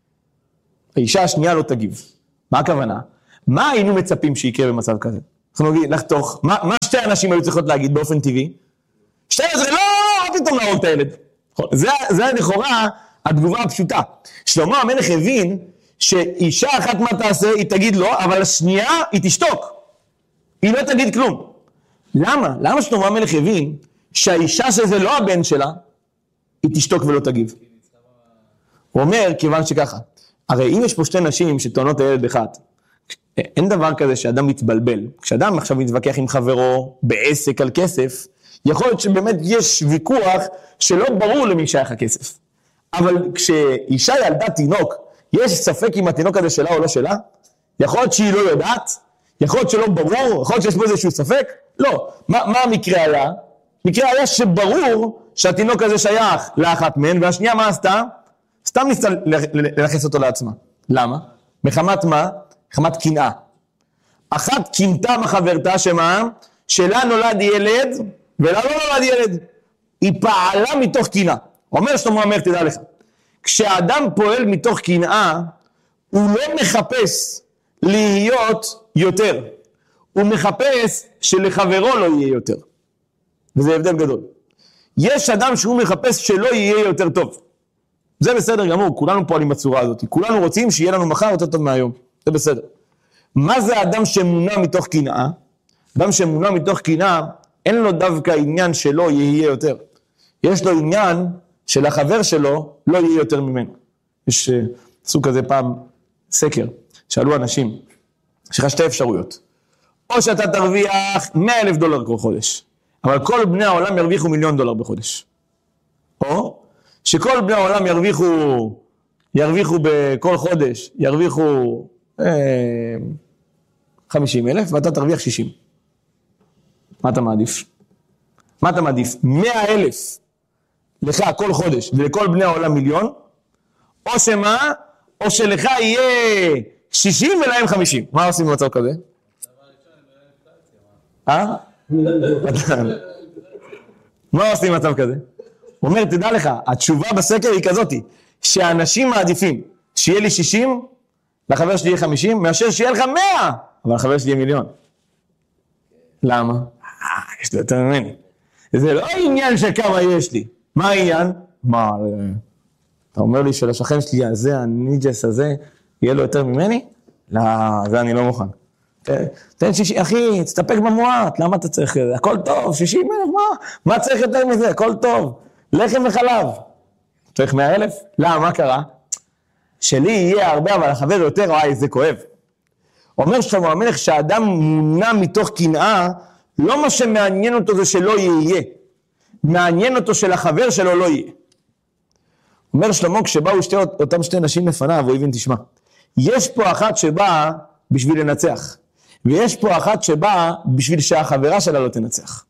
האישה השנייה לא תגיב. מה הכוונה? מה היינו מצפים שיקרה במצב כזה? אנחנו נגיד, לחתוך, מה שתי אנשים היו צריכות להגיד באופן טבעי? שתי אנשים, לא פתאום להרוג את הילד. זה לכאורה התגובה הפשוטה. שלמה המלך הבין שאישה אחת מה תעשה, היא תגיד לא, אבל השנייה היא תשתוק. היא לא תגיד כלום. למה? למה שלמה המלך הבין שהאישה שזה לא הבן שלה, היא תשתוק ולא תגיב? הוא אומר, כיוון שככה, הרי אם יש פה שתי נשים שטוענות הילד אחד, אין דבר כזה שאדם מתבלבל. כשאדם עכשיו מתווכח עם חברו בעסק על כסף, יכול להיות שבאמת יש ויכוח שלא ברור למי שייך הכסף. אבל כשאישה ילדה תינוק, יש ספק אם התינוק הזה שלה או לא שלה? יכול להיות שהיא לא יודעת? יכול להיות שלא ברור? יכול להיות שיש פה איזשהו ספק? לא. מה המקרה היה? מקרה היה שברור שהתינוק הזה שייך לאחת מהן, והשנייה מה עשתה? סתם ניסתה ללחס אותו לעצמה. למה? מחמת מה? מחמת קנאה. אחת קינתה מחברתה שמה? שלה נולד ילד, ולה לא נולד ילד. היא פעלה מתוך קנאה. אומר שלמה המלך, תדע לך, כשאדם פועל מתוך קנאה, הוא לא מחפש להיות יותר. הוא מחפש שלחברו לא יהיה יותר. וזה הבדל גדול. יש אדם שהוא מחפש שלא יהיה יותר טוב. זה בסדר גמור, כולנו פועלים בצורה הזאת. כולנו רוצים שיהיה לנו מחר יותר טוב מהיום. זה בסדר. מה זה אדם שמונע מתוך קנאה? אדם שמונע מתוך קנאה, אין לו דווקא עניין שלא יהיה יותר. יש לו עניין של החבר שלו לא יהיה יותר ממנו. יש סוג כזה פעם סקר, שאלו אנשים, יש לך שתי אפשרויות. או שאתה תרוויח $100,000 כל חודש, אבל כל בני העולם ירוויחו $1,000,000 בחודש. או שכל בני העולם ירוויחו בכל חודש, ירוויחו 50,000 ואתה תרוויח 60. מה אתה מעדיף? מה אתה מעדיף? 100,000 לך כל חודש ולכל בני העולם 1,000,000, או שמה? או שלך יהיה 60 ולהם 50. מה עושים במצב כזה? מה עושים במצב כזה? הוא אומר, תדע לך, התשובה בסקר היא כזאת, שאנשים מעדיפים שיהיה לי 60, לחבר שלי יהיה 50, מאשר שיהיה לך 100, אבל לחבר שלי יהיה 1,000,000. למה? יש לי יותר ממני. זה לא עניין של כמה יש לי. מה העניין? מה, אתה אומר לי שלשכן שלי הזה, הניג'ס הזה, יהיה לו יותר ממני? לא, זה אני לא מוכן. תן 60, אחי, תסתפק במועט, למה אתה צריך את זה? הכל טוב, 60,000, מה צריך יותר מזה? הכל טוב, לחם וחלב. צריך 100,000? למה, מה קרה? שלי יהיה הרבה, אבל החבר יותר, וואי, זה כואב. אומר שלמה המלך שהאדם מונע מתוך קנאה, לא מה שמעניין אותו זה שלא יהיה. מעניין אותו שלחבר שלו לא יהיה. אומר שלמה, כשבאו אותם שתי נשים לפניו, הוא הבין, תשמע, יש פה אחת שבאה בשביל לנצח, ויש פה אחת שבאה בשביל שהחברה שלה לא תנצח.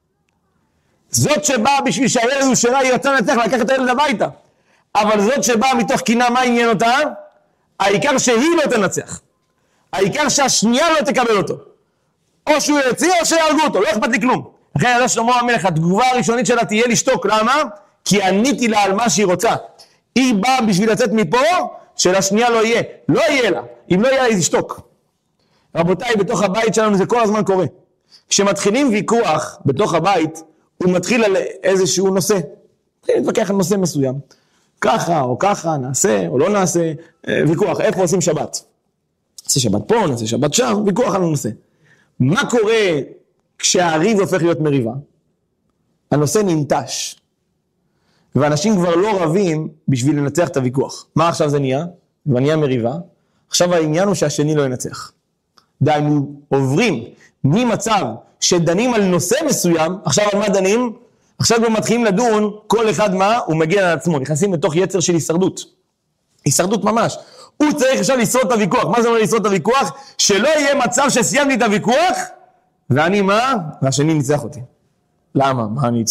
זאת שבאה בשביל שהילד הוא שלה, היא רצה לנצח, לקח את הילד הביתה. אבל זאת שבאה מתוך קנאה, מה עניין אותה? העיקר שהיא לא תנצח. העיקר שהשנייה לא תקבל אותו. או שהוא יציע או שיהרגו אותו, לא אכפת לי כלום. לכן ידע שלמה המלך, התגובה הראשונית שלה תהיה לשתוק. למה? כי עניתי לה על מה שהיא רוצה. היא באה בשביל לצאת מפה, שלשנייה לא יהיה. לא יהיה לה. אם לא יהיה לה, היא תשתוק. רבותיי, בתוך הבית שלנו זה כל הזמן קורה. כשמתחילים ויכוח בתוך הבית, הוא מתחיל על איזשהו נושא. נתווכח על נושא מסוים. ככה או ככה, נעשה או לא נעשה. ויכוח, איפה עושים שבת? נעשה שבת פה, נעשה שבת שם, ויכוח על הנושא. מה קורה כשהריב הופך להיות מריבה? הנושא ננטש. ואנשים כבר לא רבים בשביל לנצח את הוויכוח. מה עכשיו זה נהיה? ונהיה מריבה. עכשיו העניין הוא שהשני לא ינצח. דיינו עוברים ממצב שדנים על נושא מסוים, עכשיו על מה דנים? עכשיו כבר מתחילים לדון, כל אחד מה? הוא מגיע על עצמו, נכנסים לתוך יצר של הישרדות. הישרדות ממש. הוא צריך עכשיו לשרוד את הוויכוח. מה זה אומר לשרוד את הוויכוח? שלא יהיה מצב שסיימתי את הוויכוח, ואני מה? והשני ניצח אותי. למה? מה אני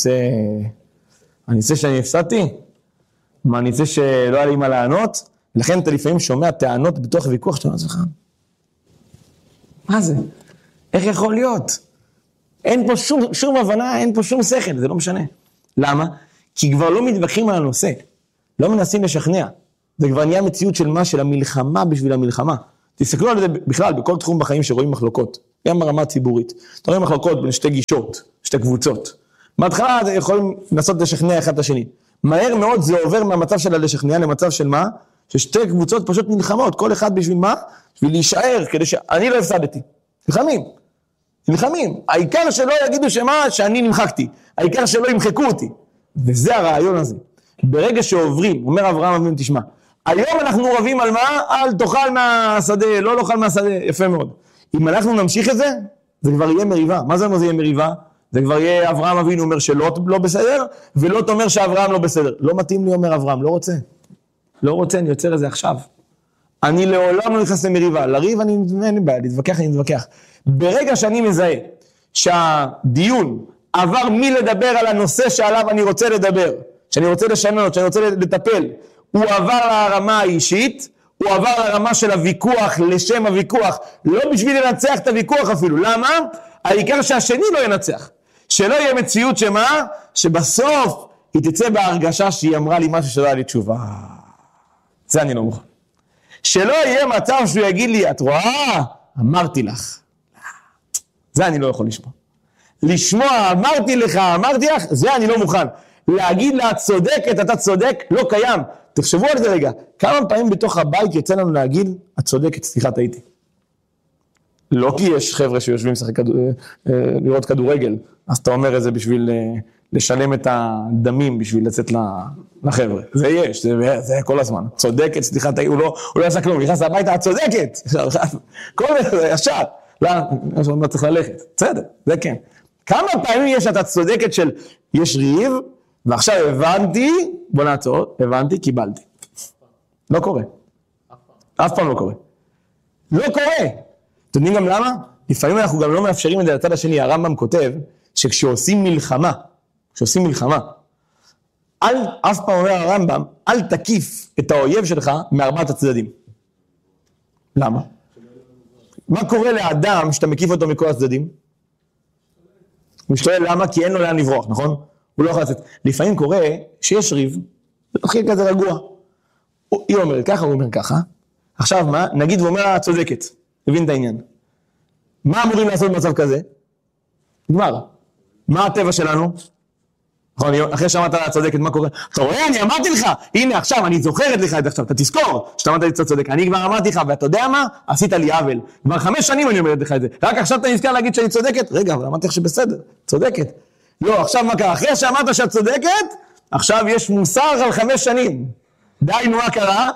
אצא שאני הפסדתי? מה אני אצא שלא היה לי מה לענות? לכן אתה לפעמים שומע טענות בתוך הוויכוח שאתה אומר לך. מה זה? איך יכול להיות? אין פה שום הבנה, אין פה שום שכל, זה לא משנה. למה? כי כבר לא מתווכחים על הנושא. לא מנסים לשכנע. זה כבר נהיה מציאות של מה? של המלחמה בשביל המלחמה. תסתכלו על זה בכלל, בכל תחום בחיים שרואים מחלוקות. גם ברמה הציבורית. אתה רואה מחלוקות בין שתי גישות, שתי קבוצות. בהתחלה אתם יכולים לנסות לשכנע אחד את השני. מהר מאוד זה עובר מהמצב של לשכנע למצב של מה? ששתי קבוצות פשוט נלחמות. כל אחד בשביל מה? בשביל להישאר, כדי שאני לא הפסדתי. נלחמים. נלחמים. העיקר שלא יגידו שאני נמחקתי. העיקר שלא ימחקו אותי. וזה הרעיון הזה. ברגע שעוברים, אומר אברהם אבינו, תשמע, היום אנחנו רבים על מה? על תאכל מהשדה, לא תאכל מהשדה, יפה מאוד. אם אנחנו נמשיך את זה, זה כבר יהיה מריבה. מה זה יהיה מריבה? זה כבר יהיה אברהם אבינו אומר שלא לא בסדר, ולא אומר שאברהם לא בסדר. לא מתאים לי אומר אברהם, לא רוצה. לא רוצה, אני יוצר את זה עכשיו. אני לעולם לא נכנס למריבה. לריב אין לי בעיה, להתווכח, אני מתווכח. ברגע שאני מזהה שהדיון עבר מלדבר על הנושא שעליו אני רוצה לדבר, שאני רוצה לשנות, שאני רוצה לטפל, הוא עבר לרמה האישית, הוא עבר לרמה של הוויכוח, לשם הוויכוח, לא בשביל לנצח את הוויכוח אפילו. למה? העיקר שהשני לא ינצח. שלא יהיה מציאות שמה? שבסוף היא תצא בהרגשה שהיא אמרה לי משהו שלא היה לי תשובה. זה אני לא מוכן. שלא יהיה מצב שהוא יגיד לי, את רואה? אמרתי לך. זה אני לא יכול לשמוע. לשמוע, אמרתי לך, אמרתי לך, זה אני לא מוכן. להגיד לה, את צודקת, אתה צודק, לא קיים. תחשבו על זה רגע. כמה פעמים בתוך הבית יצא לנו להגיד, את צודקת, סליחה, טעיתי. לא כי יש חבר'ה שיושבים לראות כדורגל, אז אתה אומר את זה בשביל לשלם את הדמים, בשביל לצאת לחבר'ה. זה יש, זה כל הזמן. צודקת, סליחה, הוא לא עשה כלום, נכנס הביתה, את צודקת. כל זה ישר. לא צריך ללכת. בסדר, זה כן. כמה פעמים יש את הצודקת של יש ריב, ועכשיו הבנתי, בוא נעצור, הבנתי, קיבלתי. לא קורה. אף פעם לא קורה. לא קורה. אתם יודעים גם למה? לפעמים אנחנו גם לא מאפשרים את זה לצד השני. הרמב"ם כותב שכשעושים מלחמה, אף פעם אומר הרמב"ם, אל תקיף את האויב שלך מארבעת הצדדים. למה? מה קורה לאדם שאתה מקיף אותו מכל הצדדים? הוא משתולל למה? כי אין לו לאן לברוח, נכון? הוא לא יכול לצאת. לפעמים קורה שיש ריב, הכי כזה רגוע. היא אומרת ככה, הוא אומר ככה. עכשיו מה? נגיד הוא אומר, צודקת. הבין את העניין. מה אמורים לעשות במצב כזה? נגמר. מה הטבע שלנו? נכון, אחרי שאמרת לה צודקת, מה קורה? אתה רואה, אני אמרתי לך, הנה עכשיו, אני זוכרת לך את עכשיו, אתה תזכור שאתה אמרת לי צודק, אני כבר אמרתי לך, ואתה יודע מה? עשית לי עוול. כבר 5 שנים אני אומרת לך את זה. רק עכשיו אתה נזכר להגיד שאני צודקת? רגע, אבל אמרתי לך שבסדר, צודקת. לא, עכשיו מה קרה? אחרי שאמרת שאת צודקת, עכשיו יש מוסר על 5 שנים. די, נו, מה קרה?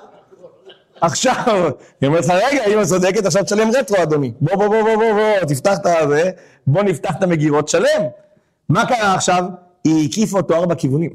עכשיו, היא אומרת לך, רגע, אם את צודקת, עכשיו תשלם רטרו, אדוני. בוא, תפתח את זה, בוא נפתח את המגירות, שלם. מה קרה עכשיו? היא הקיפה אותו 4 כיוונים.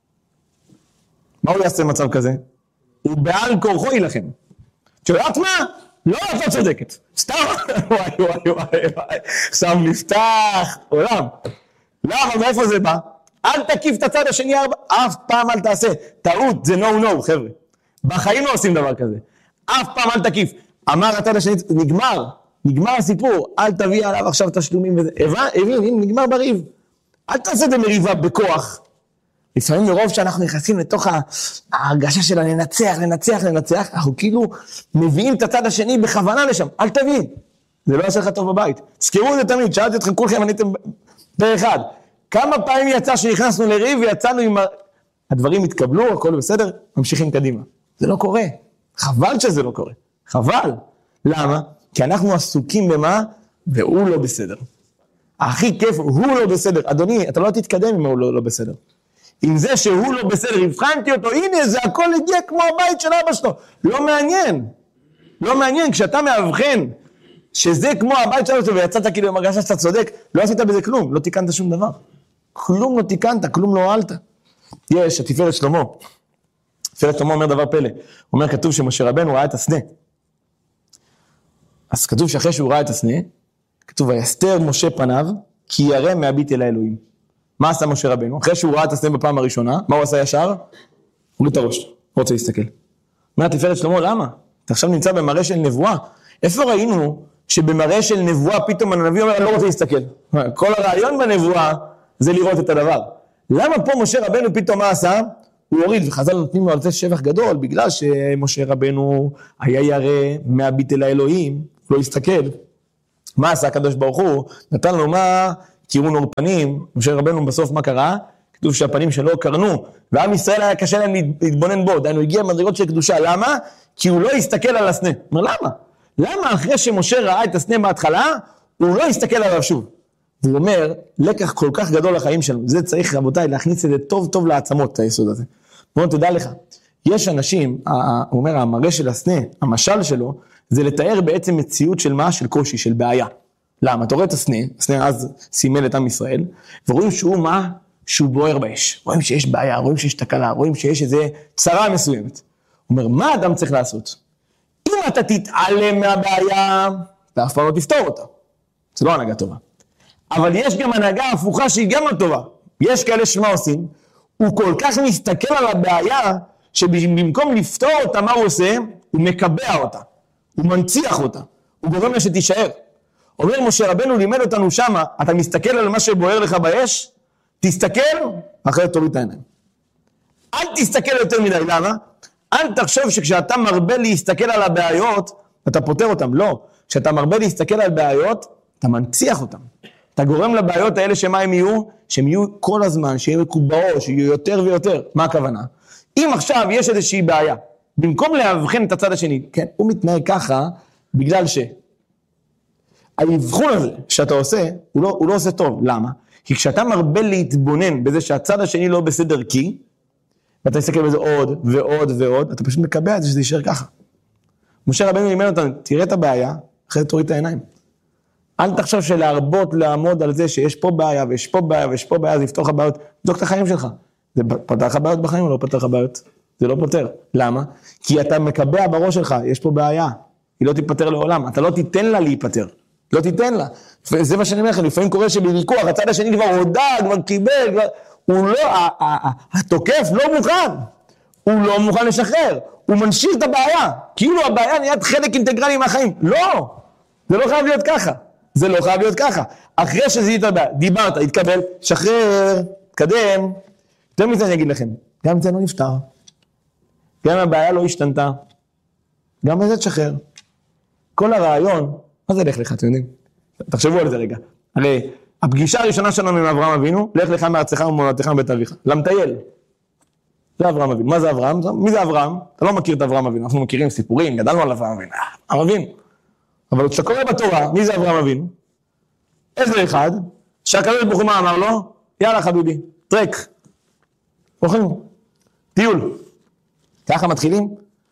מה הוא יעשה במצב כזה? הוא בעל כורחו ילחם. תשאלת מה? לא, את לא צודקת. סתם, וואי. עכשיו נפתח עולם. למה, מאיפה זה בא? אל תקיף את הצד השני 4, אף פעם אל תעשה. טעות, זה no, חבר'ה. בחיים לא עושים דבר כזה. אף פעם אל תקיף. אמר הצד השני, נגמר הסיפור. אל תביא עליו עכשיו תשלומים וזה. הבין, נגמר בריב. אל תעשה את המריבה בכוח. לפעמים מרוב שאנחנו נכנסים לתוך ההרגשה של לנצח, אנחנו כאילו מביאים את הצד השני בכוונה לשם. אל תבין. זה לא יעשה לך טוב בבית. תזכרו את זה תמיד, שאלתי אתכם כולכם, עניתם באחד. כמה פעמים יצא שנכנסנו לריב ויצאנו עם הדברים התקבלו, הכל בסדר, ממשיכים קדימה. זה לא קורה. חבל שזה לא קורה. חבל. למה? כי אנחנו עסוקים במה, והוא לא בסדר. הכי כיף, הוא לא בסדר. אדוני, אתה לא תתקדם אם הוא לא בסדר. עם זה שהוא לא בסדר, הבחנתי אותו, הנה, זה הכל הגיע כמו הבית של אבא שלו. לא מעניין. לא מעניין, כשאתה מאבחן שזה כמו הבית של אבא שלו, ויצאת כאילו עם הרגשה שאתה צודק, לא עשית בזה כלום, לא תיקנת שום דבר. כלום לא תיקנת, כלום לא הועלת. יש, התפארת שלמה. תפארת שלמה אומר דבר פלא. הוא אומר, כתוב שמשה רבנו ראה את הסנה. אז כתוב שאחרי שהוא ראה את הסנה, כתוב, ויסתר משה פניו, כי ירא מהביט אל האלוהים. מה עשה משה רבנו? אחרי שהוא ראה את הסנה בפעם הראשונה, מה הוא עשה ישר? הוא את הראש, לא רוצה להסתכל. אומר, תפארת שלמה, למה? אתה עכשיו נמצא במראה של נבואה. איפה ראינו שבמראה של נבואה פתאום הנביא אומר, אני לא רוצה להסתכל? כל הרעיון בנבואה זה לראות את הדבר. למה פה משה רבנו פתאום מה עשה? הוא הוריד, וחז"ל נותנים לו על זה שבח גדול, בגלל שמשה רבנו היה ירא מהביט אל האלוהים, לא הסתכל. מה עשה הקדוש ברוך הוא? נתן לו מה? תראו נור פנים. משה רבנו בסוף מה קרה? כתוב שהפנים שלו קרנו, ועם ישראל היה קשה להם להתבונן בו, דיינו הגיע מדרגות של קדושה. למה? כי הוא לא הסתכל על הסנה. אומר, למה? למה אחרי שמשה ראה את הסנה בהתחלה, הוא לא יסתכל עליו שוב. הוא אומר, לקח כל כך גדול לחיים שלנו, זה צריך רבותיי להכניס את זה טוב טוב לעצמות, היסוד הזה. בואו תדע לך, יש אנשים, הוא אומר, המראה של הסנה, המשל שלו, זה לתאר בעצם מציאות של מה? של קושי, של בעיה. למה? אתה רואה את הסנה, הסנה אז סימל את עם ישראל, ורואים שהוא מה? שהוא בוער באש. רואים שיש בעיה, רואים שיש תקלה, רואים שיש איזה צרה מסוימת. הוא אומר, מה אדם צריך לעשות? אם אתה תתעלם מהבעיה, אתה אף פעם לא תפתור אותה. זה לא הנהגה טובה. אבל יש גם הנהגה הפוכה שהיא גם לא טובה. יש כאלה שמה עושים, הוא כל כך מסתכל על הבעיה, שבמקום לפתור אותה, מה הוא עושה? הוא מקבע אותה. הוא מנציח אותה. הוא גורם לה שתישאר. אומר משה רבנו לימד אותנו שמה, אתה מסתכל על מה שבוער לך באש, תסתכל, אחרת תוריד את העיניים. אל תסתכל יותר מדי, למה? אל תחשוב שכשאתה מרבה להסתכל על הבעיות, אתה פותר אותם. לא. כשאתה מרבה להסתכל על בעיות, אתה מנציח אותם. אתה גורם לבעיות האלה שמה הם יהיו? שהם יהיו כל הזמן, שיהיו מקובעו, שיהיו יותר ויותר. מה הכוונה? אם עכשיו יש איזושהי בעיה, במקום להבחן את הצד השני, כן, הוא מתנהג ככה, בגלל שהאבחון הזה שאתה עושה, הוא לא עושה טוב. למה? כי כשאתה מרבה להתבונן בזה שהצד השני לא בסדר כי, ואתה מסתכל בזה עוד ועוד ועוד, אתה פשוט מקבע את זה שזה יישאר ככה. משה רבנו לימד אותנו, תראה את הבעיה, אחרי זה תוריד את העיניים. אל תחשוב שלהרבות לעמוד על זה שיש פה בעיה ויש פה בעיה ויש פה בעיה, זה יפתור לך בעיות, תבדוק את החיים שלך. זה פותר לך בעיות בחיים או לא פותר לך בעיות? זה לא פותר. למה? כי אתה מקבע בראש שלך, יש פה בעיה, היא לא תיפטר לעולם, אתה לא תיתן לה להיפטר, לא תיתן לה. זה מה שאני אומר לכם, לפעמים קורה שבוויכוח, הצד השני כבר הודע, כבר קיבל, כבר... הוא לא, התוקף לא מוכן, הוא לא מוכן לשחרר, הוא מנשיר את הבעיה, כאילו הבעיה נהיית חלק אינטגרלי מהחיים. לא, זה לא חייב להיות ככה, זה לא חייב להיות ככה. אחרי שזיהית הבעיה, דיברת, התקבל, שחרר, תקדם. יותר מזה אני אגיד לכם, גם זה לא נפתר, גם הבעיה לא השתנתה, גם בזה תשחרר. כל הרעיון, מה זה לך לך, אתם יודעים? תחשבו על זה רגע. הרי הפגישה הראשונה שלנו עם אברהם אבינו, לך לך מארצך וממולדתך מבית אביך. למטייל. זה אברהם אבינו. מה זה אברהם? מי זה אברהם? אתה לא מכיר את אברהם אבינו, אנחנו מכירים סיפורים, גדלנו על אברהם אבינו. אברהם אבינו. אבל כשאתה קורא בתורה, מי זה אברהם אבינו? איזה אחד, שהקדוש ברוך הוא מה אמר לו? יאללה חביבי, טרק. הולכים, טיול. ככה מתחילים?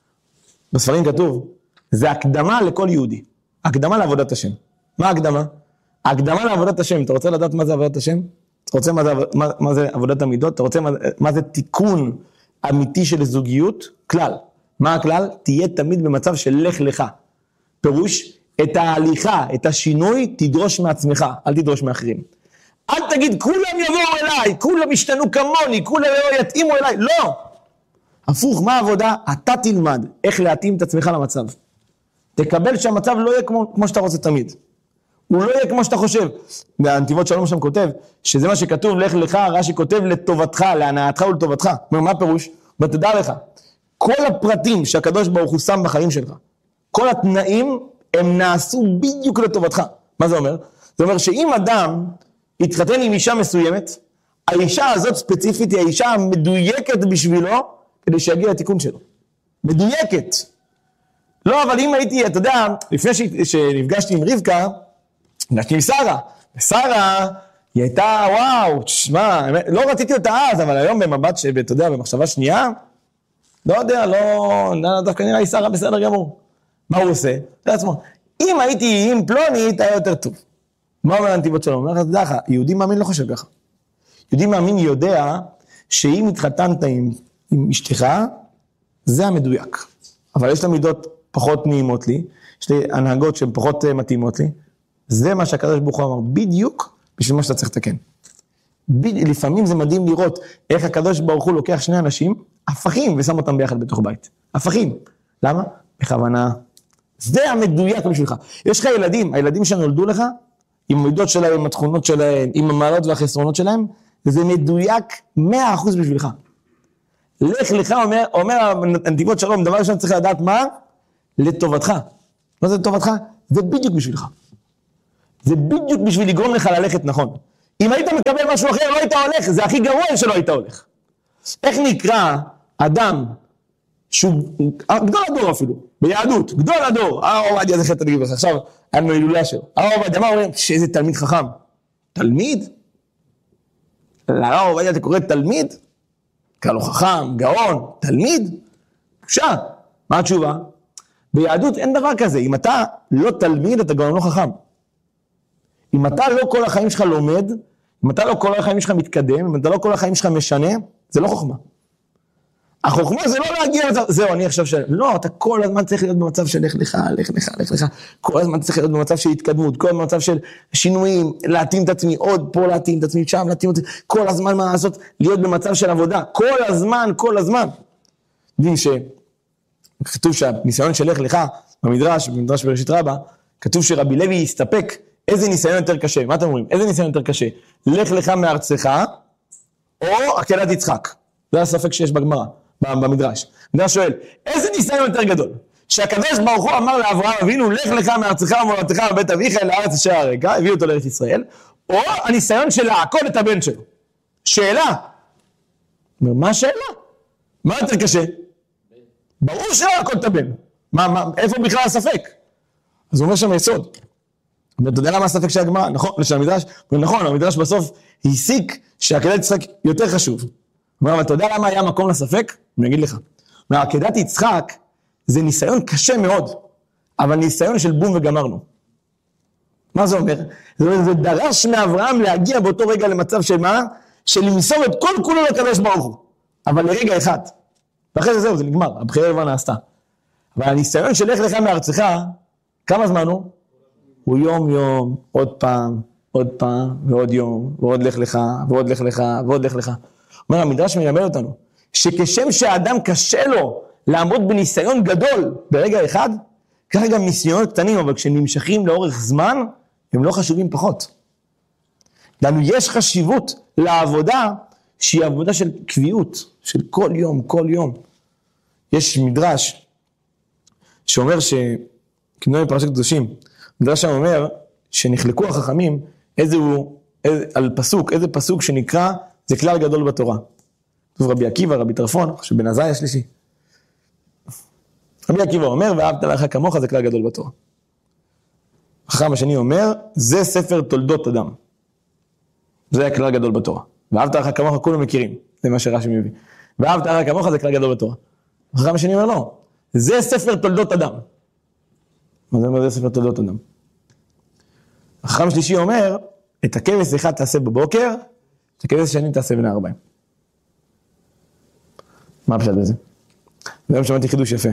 בספרים כתוב, זה הקדמה לכל יהודי. הקדמה לעבודת השם. מה הקדמה? הקדמה לעבודת השם. אתה רוצה לדעת מה זה עבודת השם? אתה רוצה מה זה עבודת המידות? אתה רוצה מה זה תיקון אמיתי של זוגיות? כלל. מה הכלל? תהיה תמיד במצב של לך לך. פירוש, את ההליכה, את השינוי, תדרוש מעצמך, אל תדרוש מאחרים. אל תגיד, כולם יבואו אליי, כולם ישתנו כמוני, כולם יתאימו אליי. לא. הפוך, מה העבודה? אתה תלמד איך להתאים את עצמך למצב. תקבל שהמצב לא יהיה כמו שאתה רוצה תמיד. הוא לא יהיה כמו שאתה חושב. והנתיבות שלום שם כותב, שזה מה שכתוב, לך לך, רש"י כותב לטובתך, להנאתך ולטובתך. מה הפירוש? ותדע לך, כל הפרטים שהקדוש ברוך הוא שם בחיים שלך, כל התנאים, הם נעשו בדיוק לטובתך. מה זה אומר? זה אומר שאם אדם יתחתן עם אישה מסוימת, האישה הזאת ספציפית היא האישה המדויקת בשבילו, כדי שיגיע לתיקון שלו. מדויקת. לא, אבל אם הייתי, אתה יודע, לפני שנפגשתי עם רבקה, נפגשתי עם שרה. ושרה, היא הייתה, וואו, תשמע, לא רציתי אותה אז, אבל היום במבט, אתה יודע, במחשבה שנייה, לא יודע, לא, דווקא נראה לי שרה בסדר גמור. מה הוא עושה? אתה יודע עצמו, אם הייתי עם פלונית, היה יותר טוב. מה אומר הנתיבות שלו? הוא אומר, אתה יודע לך, יהודי מאמין לא חושב ככה. יהודי מאמין יודע, שאם התחתנת עם אשתך, זה המדויק. אבל יש לה מידות פחות נעימות לי, יש לי הנהגות שהן פחות מתאימות לי, זה מה שהקדוש ברוך הוא אמר, בדיוק בשביל מה שאתה צריך לתקן. לפעמים זה מדהים לראות איך הקדוש ברוך הוא לוקח שני אנשים, הפכים, ושם אותם ביחד בתוך בית. הפכים. למה? בכוונה. זה המדויק בשבילך. יש לך ילדים, הילדים שנולדו לך, עם המידות שלהם, עם התכונות שלהם, עם המעלות והחסרונות שלהם, וזה מדויק 100% בשבילך. לך לך, אומר הנתיבות שלום, דבר ראשון צריך לדעת מה? לטובתך. מה זה לטובתך? זה בדיוק בשבילך. זה בדיוק בשביל לגרום לך ללכת נכון. אם היית מקבל משהו אחר, לא היית הולך, זה הכי גרוע שלא היית הולך. איך נקרא אדם שהוא גדול הדור אפילו, ביהדות, גדול הדור, הרב עובדיה זכר צדיק לברכה, עכשיו היה לנו הילולה שלו, הרב עובדיה, מה אומרים? שאיזה תלמיד חכם, תלמיד? לרב עובדיה אתה קורא תלמיד? קרא לו חכם, גאון, תלמיד? בושה, מה התשובה? ביהדות אין דבר כזה, אם אתה לא תלמיד אתה גם לא חכם, אם אתה לא כל החיים שלך לומד, אם אתה לא כל החיים שלך מתקדם, אם אתה לא כל החיים שלך משנה, זה לא חוכמה. החוכמה זה לא להגיע למצב, זהו, אני עכשיו לא, אתה כל הזמן צריך להיות במצב של לך לך, לך לך, לך לך, כל הזמן צריך להיות במצב של התקדמות, כל הזמן במצב של שינויים, להתאים את עצמי, עוד פה להתאים את עצמי, שם להתאים את עצמי, כל הזמן מה לעשות, להיות במצב של עבודה, כל הזמן. יודעים שכתוב שהניסיון של לך לך, במדרש בראשית רבה, כתוב שרבי לוי יסתפק, איזה ניסיון יותר קשה, מה אתם אומרים? איזה ניסיון יותר קשה? לך לך מארצך, או עקדת יצחק? זה הספק שיש בגמרא, במדרש. המדרש שואל, איזה ניסיון יותר גדול? שהקדוש ברוך הוא אמר לאברהם אבינו, לך לך מארצך ומולדתך ובית אביך אל הארץ אשר אראך, הביא אותו לארץ ישראל, או הניסיון של לעקוד את הבן שלו. שאלה. מה השאלה? מה יותר קשה? ברור שלעקוד את הבן. איפה בכלל הספק? אז הוא אומר שם יסוד. אתה יודע למה הספק של הגמרא? נכון, של המדרש? נכון, המדרש בסוף הסיק שעקדת יצחק יותר חשוב. אבל אתה יודע למה היה מקום לספק? אני אגיד לך. עקדת יצחק זה ניסיון קשה מאוד, אבל ניסיון של בום וגמרנו. מה זה אומר? זה דרש מאברהם להגיע באותו רגע למצב של מה? של למסור את כל כולו לקדוש ברוך הוא. אבל לרגע אחד. ואחרי זה זהו, זה נגמר. הבחירה כבר נעשתה. אבל הניסיון של לך לך מארצך, כמה זמן הוא? הוא יום, עוד פעם, ועוד יום, ועוד לך לך, ועוד לך לך, ועוד לך לך. אומר, המדרש מלמד אותנו, שכשם שהאדם קשה לו לעמוד בניסיון גדול ברגע אחד, ככה גם ניסיונות קטנים, אבל כשנמשכים לאורך זמן, הם לא חשובים פחות. לנו יש חשיבות לעבודה, שהיא עבודה של קביעות, של כל יום. יש מדרש שאומר כמדומה בפרשת קדושים, מדרש שם אומר שנחלקו החכמים איזה פסוק שנקרא, זה כלל גדול בתורה. טוב, רבי עקיבא, רבי טרפון, שבן עזאי השלישי. רבי עקיבא אומר, ואהבת לך כמוך, זה כלל גדול בתורה. החכם השני אומר, זה ספר תולדות אדם. זה הכלל גדול בתורה. ואהבת לך כמוך, כולם מכירים. זה מה שרש"י מביא. ואהבת לך כמוך, זה כלל גדול בתורה. החכם השני אומר, לא. זה ספר תולדות אדם. מה זה אומר, זה ספר תולדות אדם? החכם השלישי אומר, את הכבש אחד תעשה בבוקר, את הכבש השני תעשה בין הערביים. מה הפשט בזה? והיום שמעתי חידוש יפה.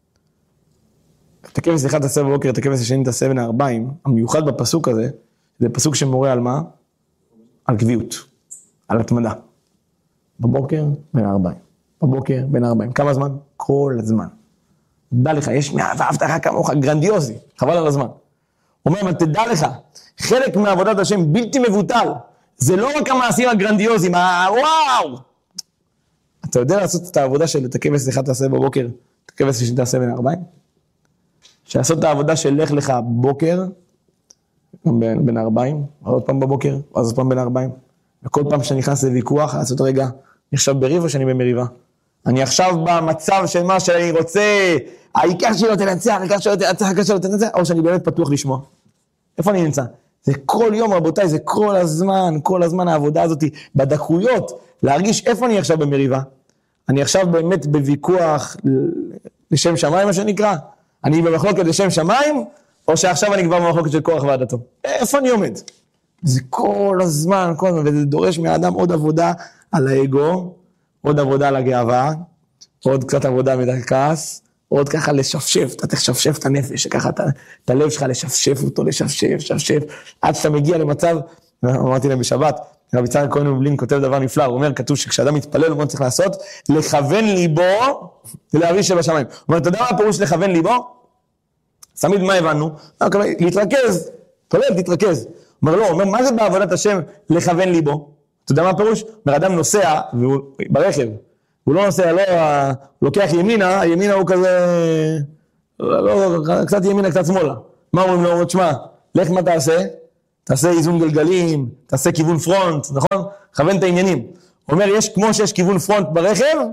את הכבש אחד תעשה בבוקר, את הכבש השני תעשה בין הערביים, המיוחד בפסוק הזה, זה פסוק שמורה על מה? על קביעות, על התמדה. בבוקר בין הערביים. בבוקר בין הערביים. כמה זמן? כל הזמן. דע לך, יש ואהבת לך כמוך, גרנדיוזי, חבל על הזמן. אומר, אבל תדע לך, חלק מעבודת השם בלתי מבוטל, זה לא רק המעשים הגרנדיוזיים, וואו! אתה יודע לעשות את העבודה של את הכבש אחד תעשה בבוקר, את הכבש השני תעשה בין הערביים? שעשות את העבודה של לך לך בבוקר, בין הערביים, עוד פעם בבוקר, אז עוד פעם בין הערביים, וכל פעם שאני נכנס לוויכוח, לעשות רגע, אני עכשיו בריב או שאני במריבה? אני עכשיו במצב של מה שאני רוצה, העיקר שלא תנצח, או שאני באמת פתוח לשמוע. איפה אני נמצא? זה כל יום, רבותיי, זה כל הזמן העבודה הזאת, בדקויות, להרגיש איפה אני עכשיו במריבה. אני עכשיו באמת בוויכוח לשם שמיים, מה שנקרא. אני במחלוקת לשם שמיים, או שעכשיו אני כבר במחלוקת של כוח ועדתו. איפה אני עומד? זה כל הזמן, וזה דורש מהאדם עוד עבודה על האגו, עוד עבודה על הגאווה, עוד קצת עבודה מדי כעס, עוד ככה לשפשף, אתה תשפשף את הנפש, שככה את הלב שלך לשפשף אותו, לשפשף, עד שאתה מגיע למצב, אמרתי להם בשבת, רבי יצחק הכהן מבלין כותב דבר נפלא, הוא אומר, כתוב שכשאדם מתפלל, מה צריך לעשות? לכוון ליבו, להביא שבשמיים. הוא אומר, אתה יודע מה הפירוש לכוון ליבו? תמיד מה הבנו? להתרכז, תתרכז. הוא אומר, לא, אומר, מה זה בעבודת השם לכוון ליבו? אתה יודע מה הפירוש? אומר, אדם נוסע ברכב, הוא לא נוסע, לא, הוא לוקח ימינה, הימינה הוא כזה, לא, קצת ימינה, קצת שמאלה. מה אומרים לו? תשמע, לך מה תעשה? תעשה איזון גלגלים, תעשה כיוון פרונט, נכון? כוון את העניינים. הוא אומר, כמו שיש כיוון פרונט ברכב,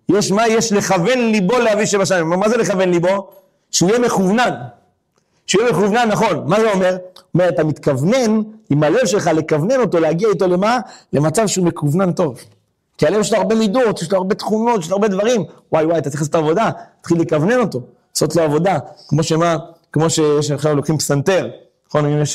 יש מה? יש לכוון ליבו לאבי שבשמיים. מה זה לכוון ליבו? שהוא יהיה מכוונן. שהוא יהיה מכוונן, נכון. מה זה אומר? אומר, אתה מתכוונן עם הלב שלך לכוונן אותו, להגיע איתו למה? למצב שהוא מכוונן טוב. כי הלב יש לו הרבה מידות, יש לו הרבה תכונות, יש לו הרבה דברים. וואי, אתה צריך לעשות עבודה, תתחיל לכוונן אותו, לעשות לו עבודה. כמו שעכשיו לוקחים פסנתר. נכון, אם יש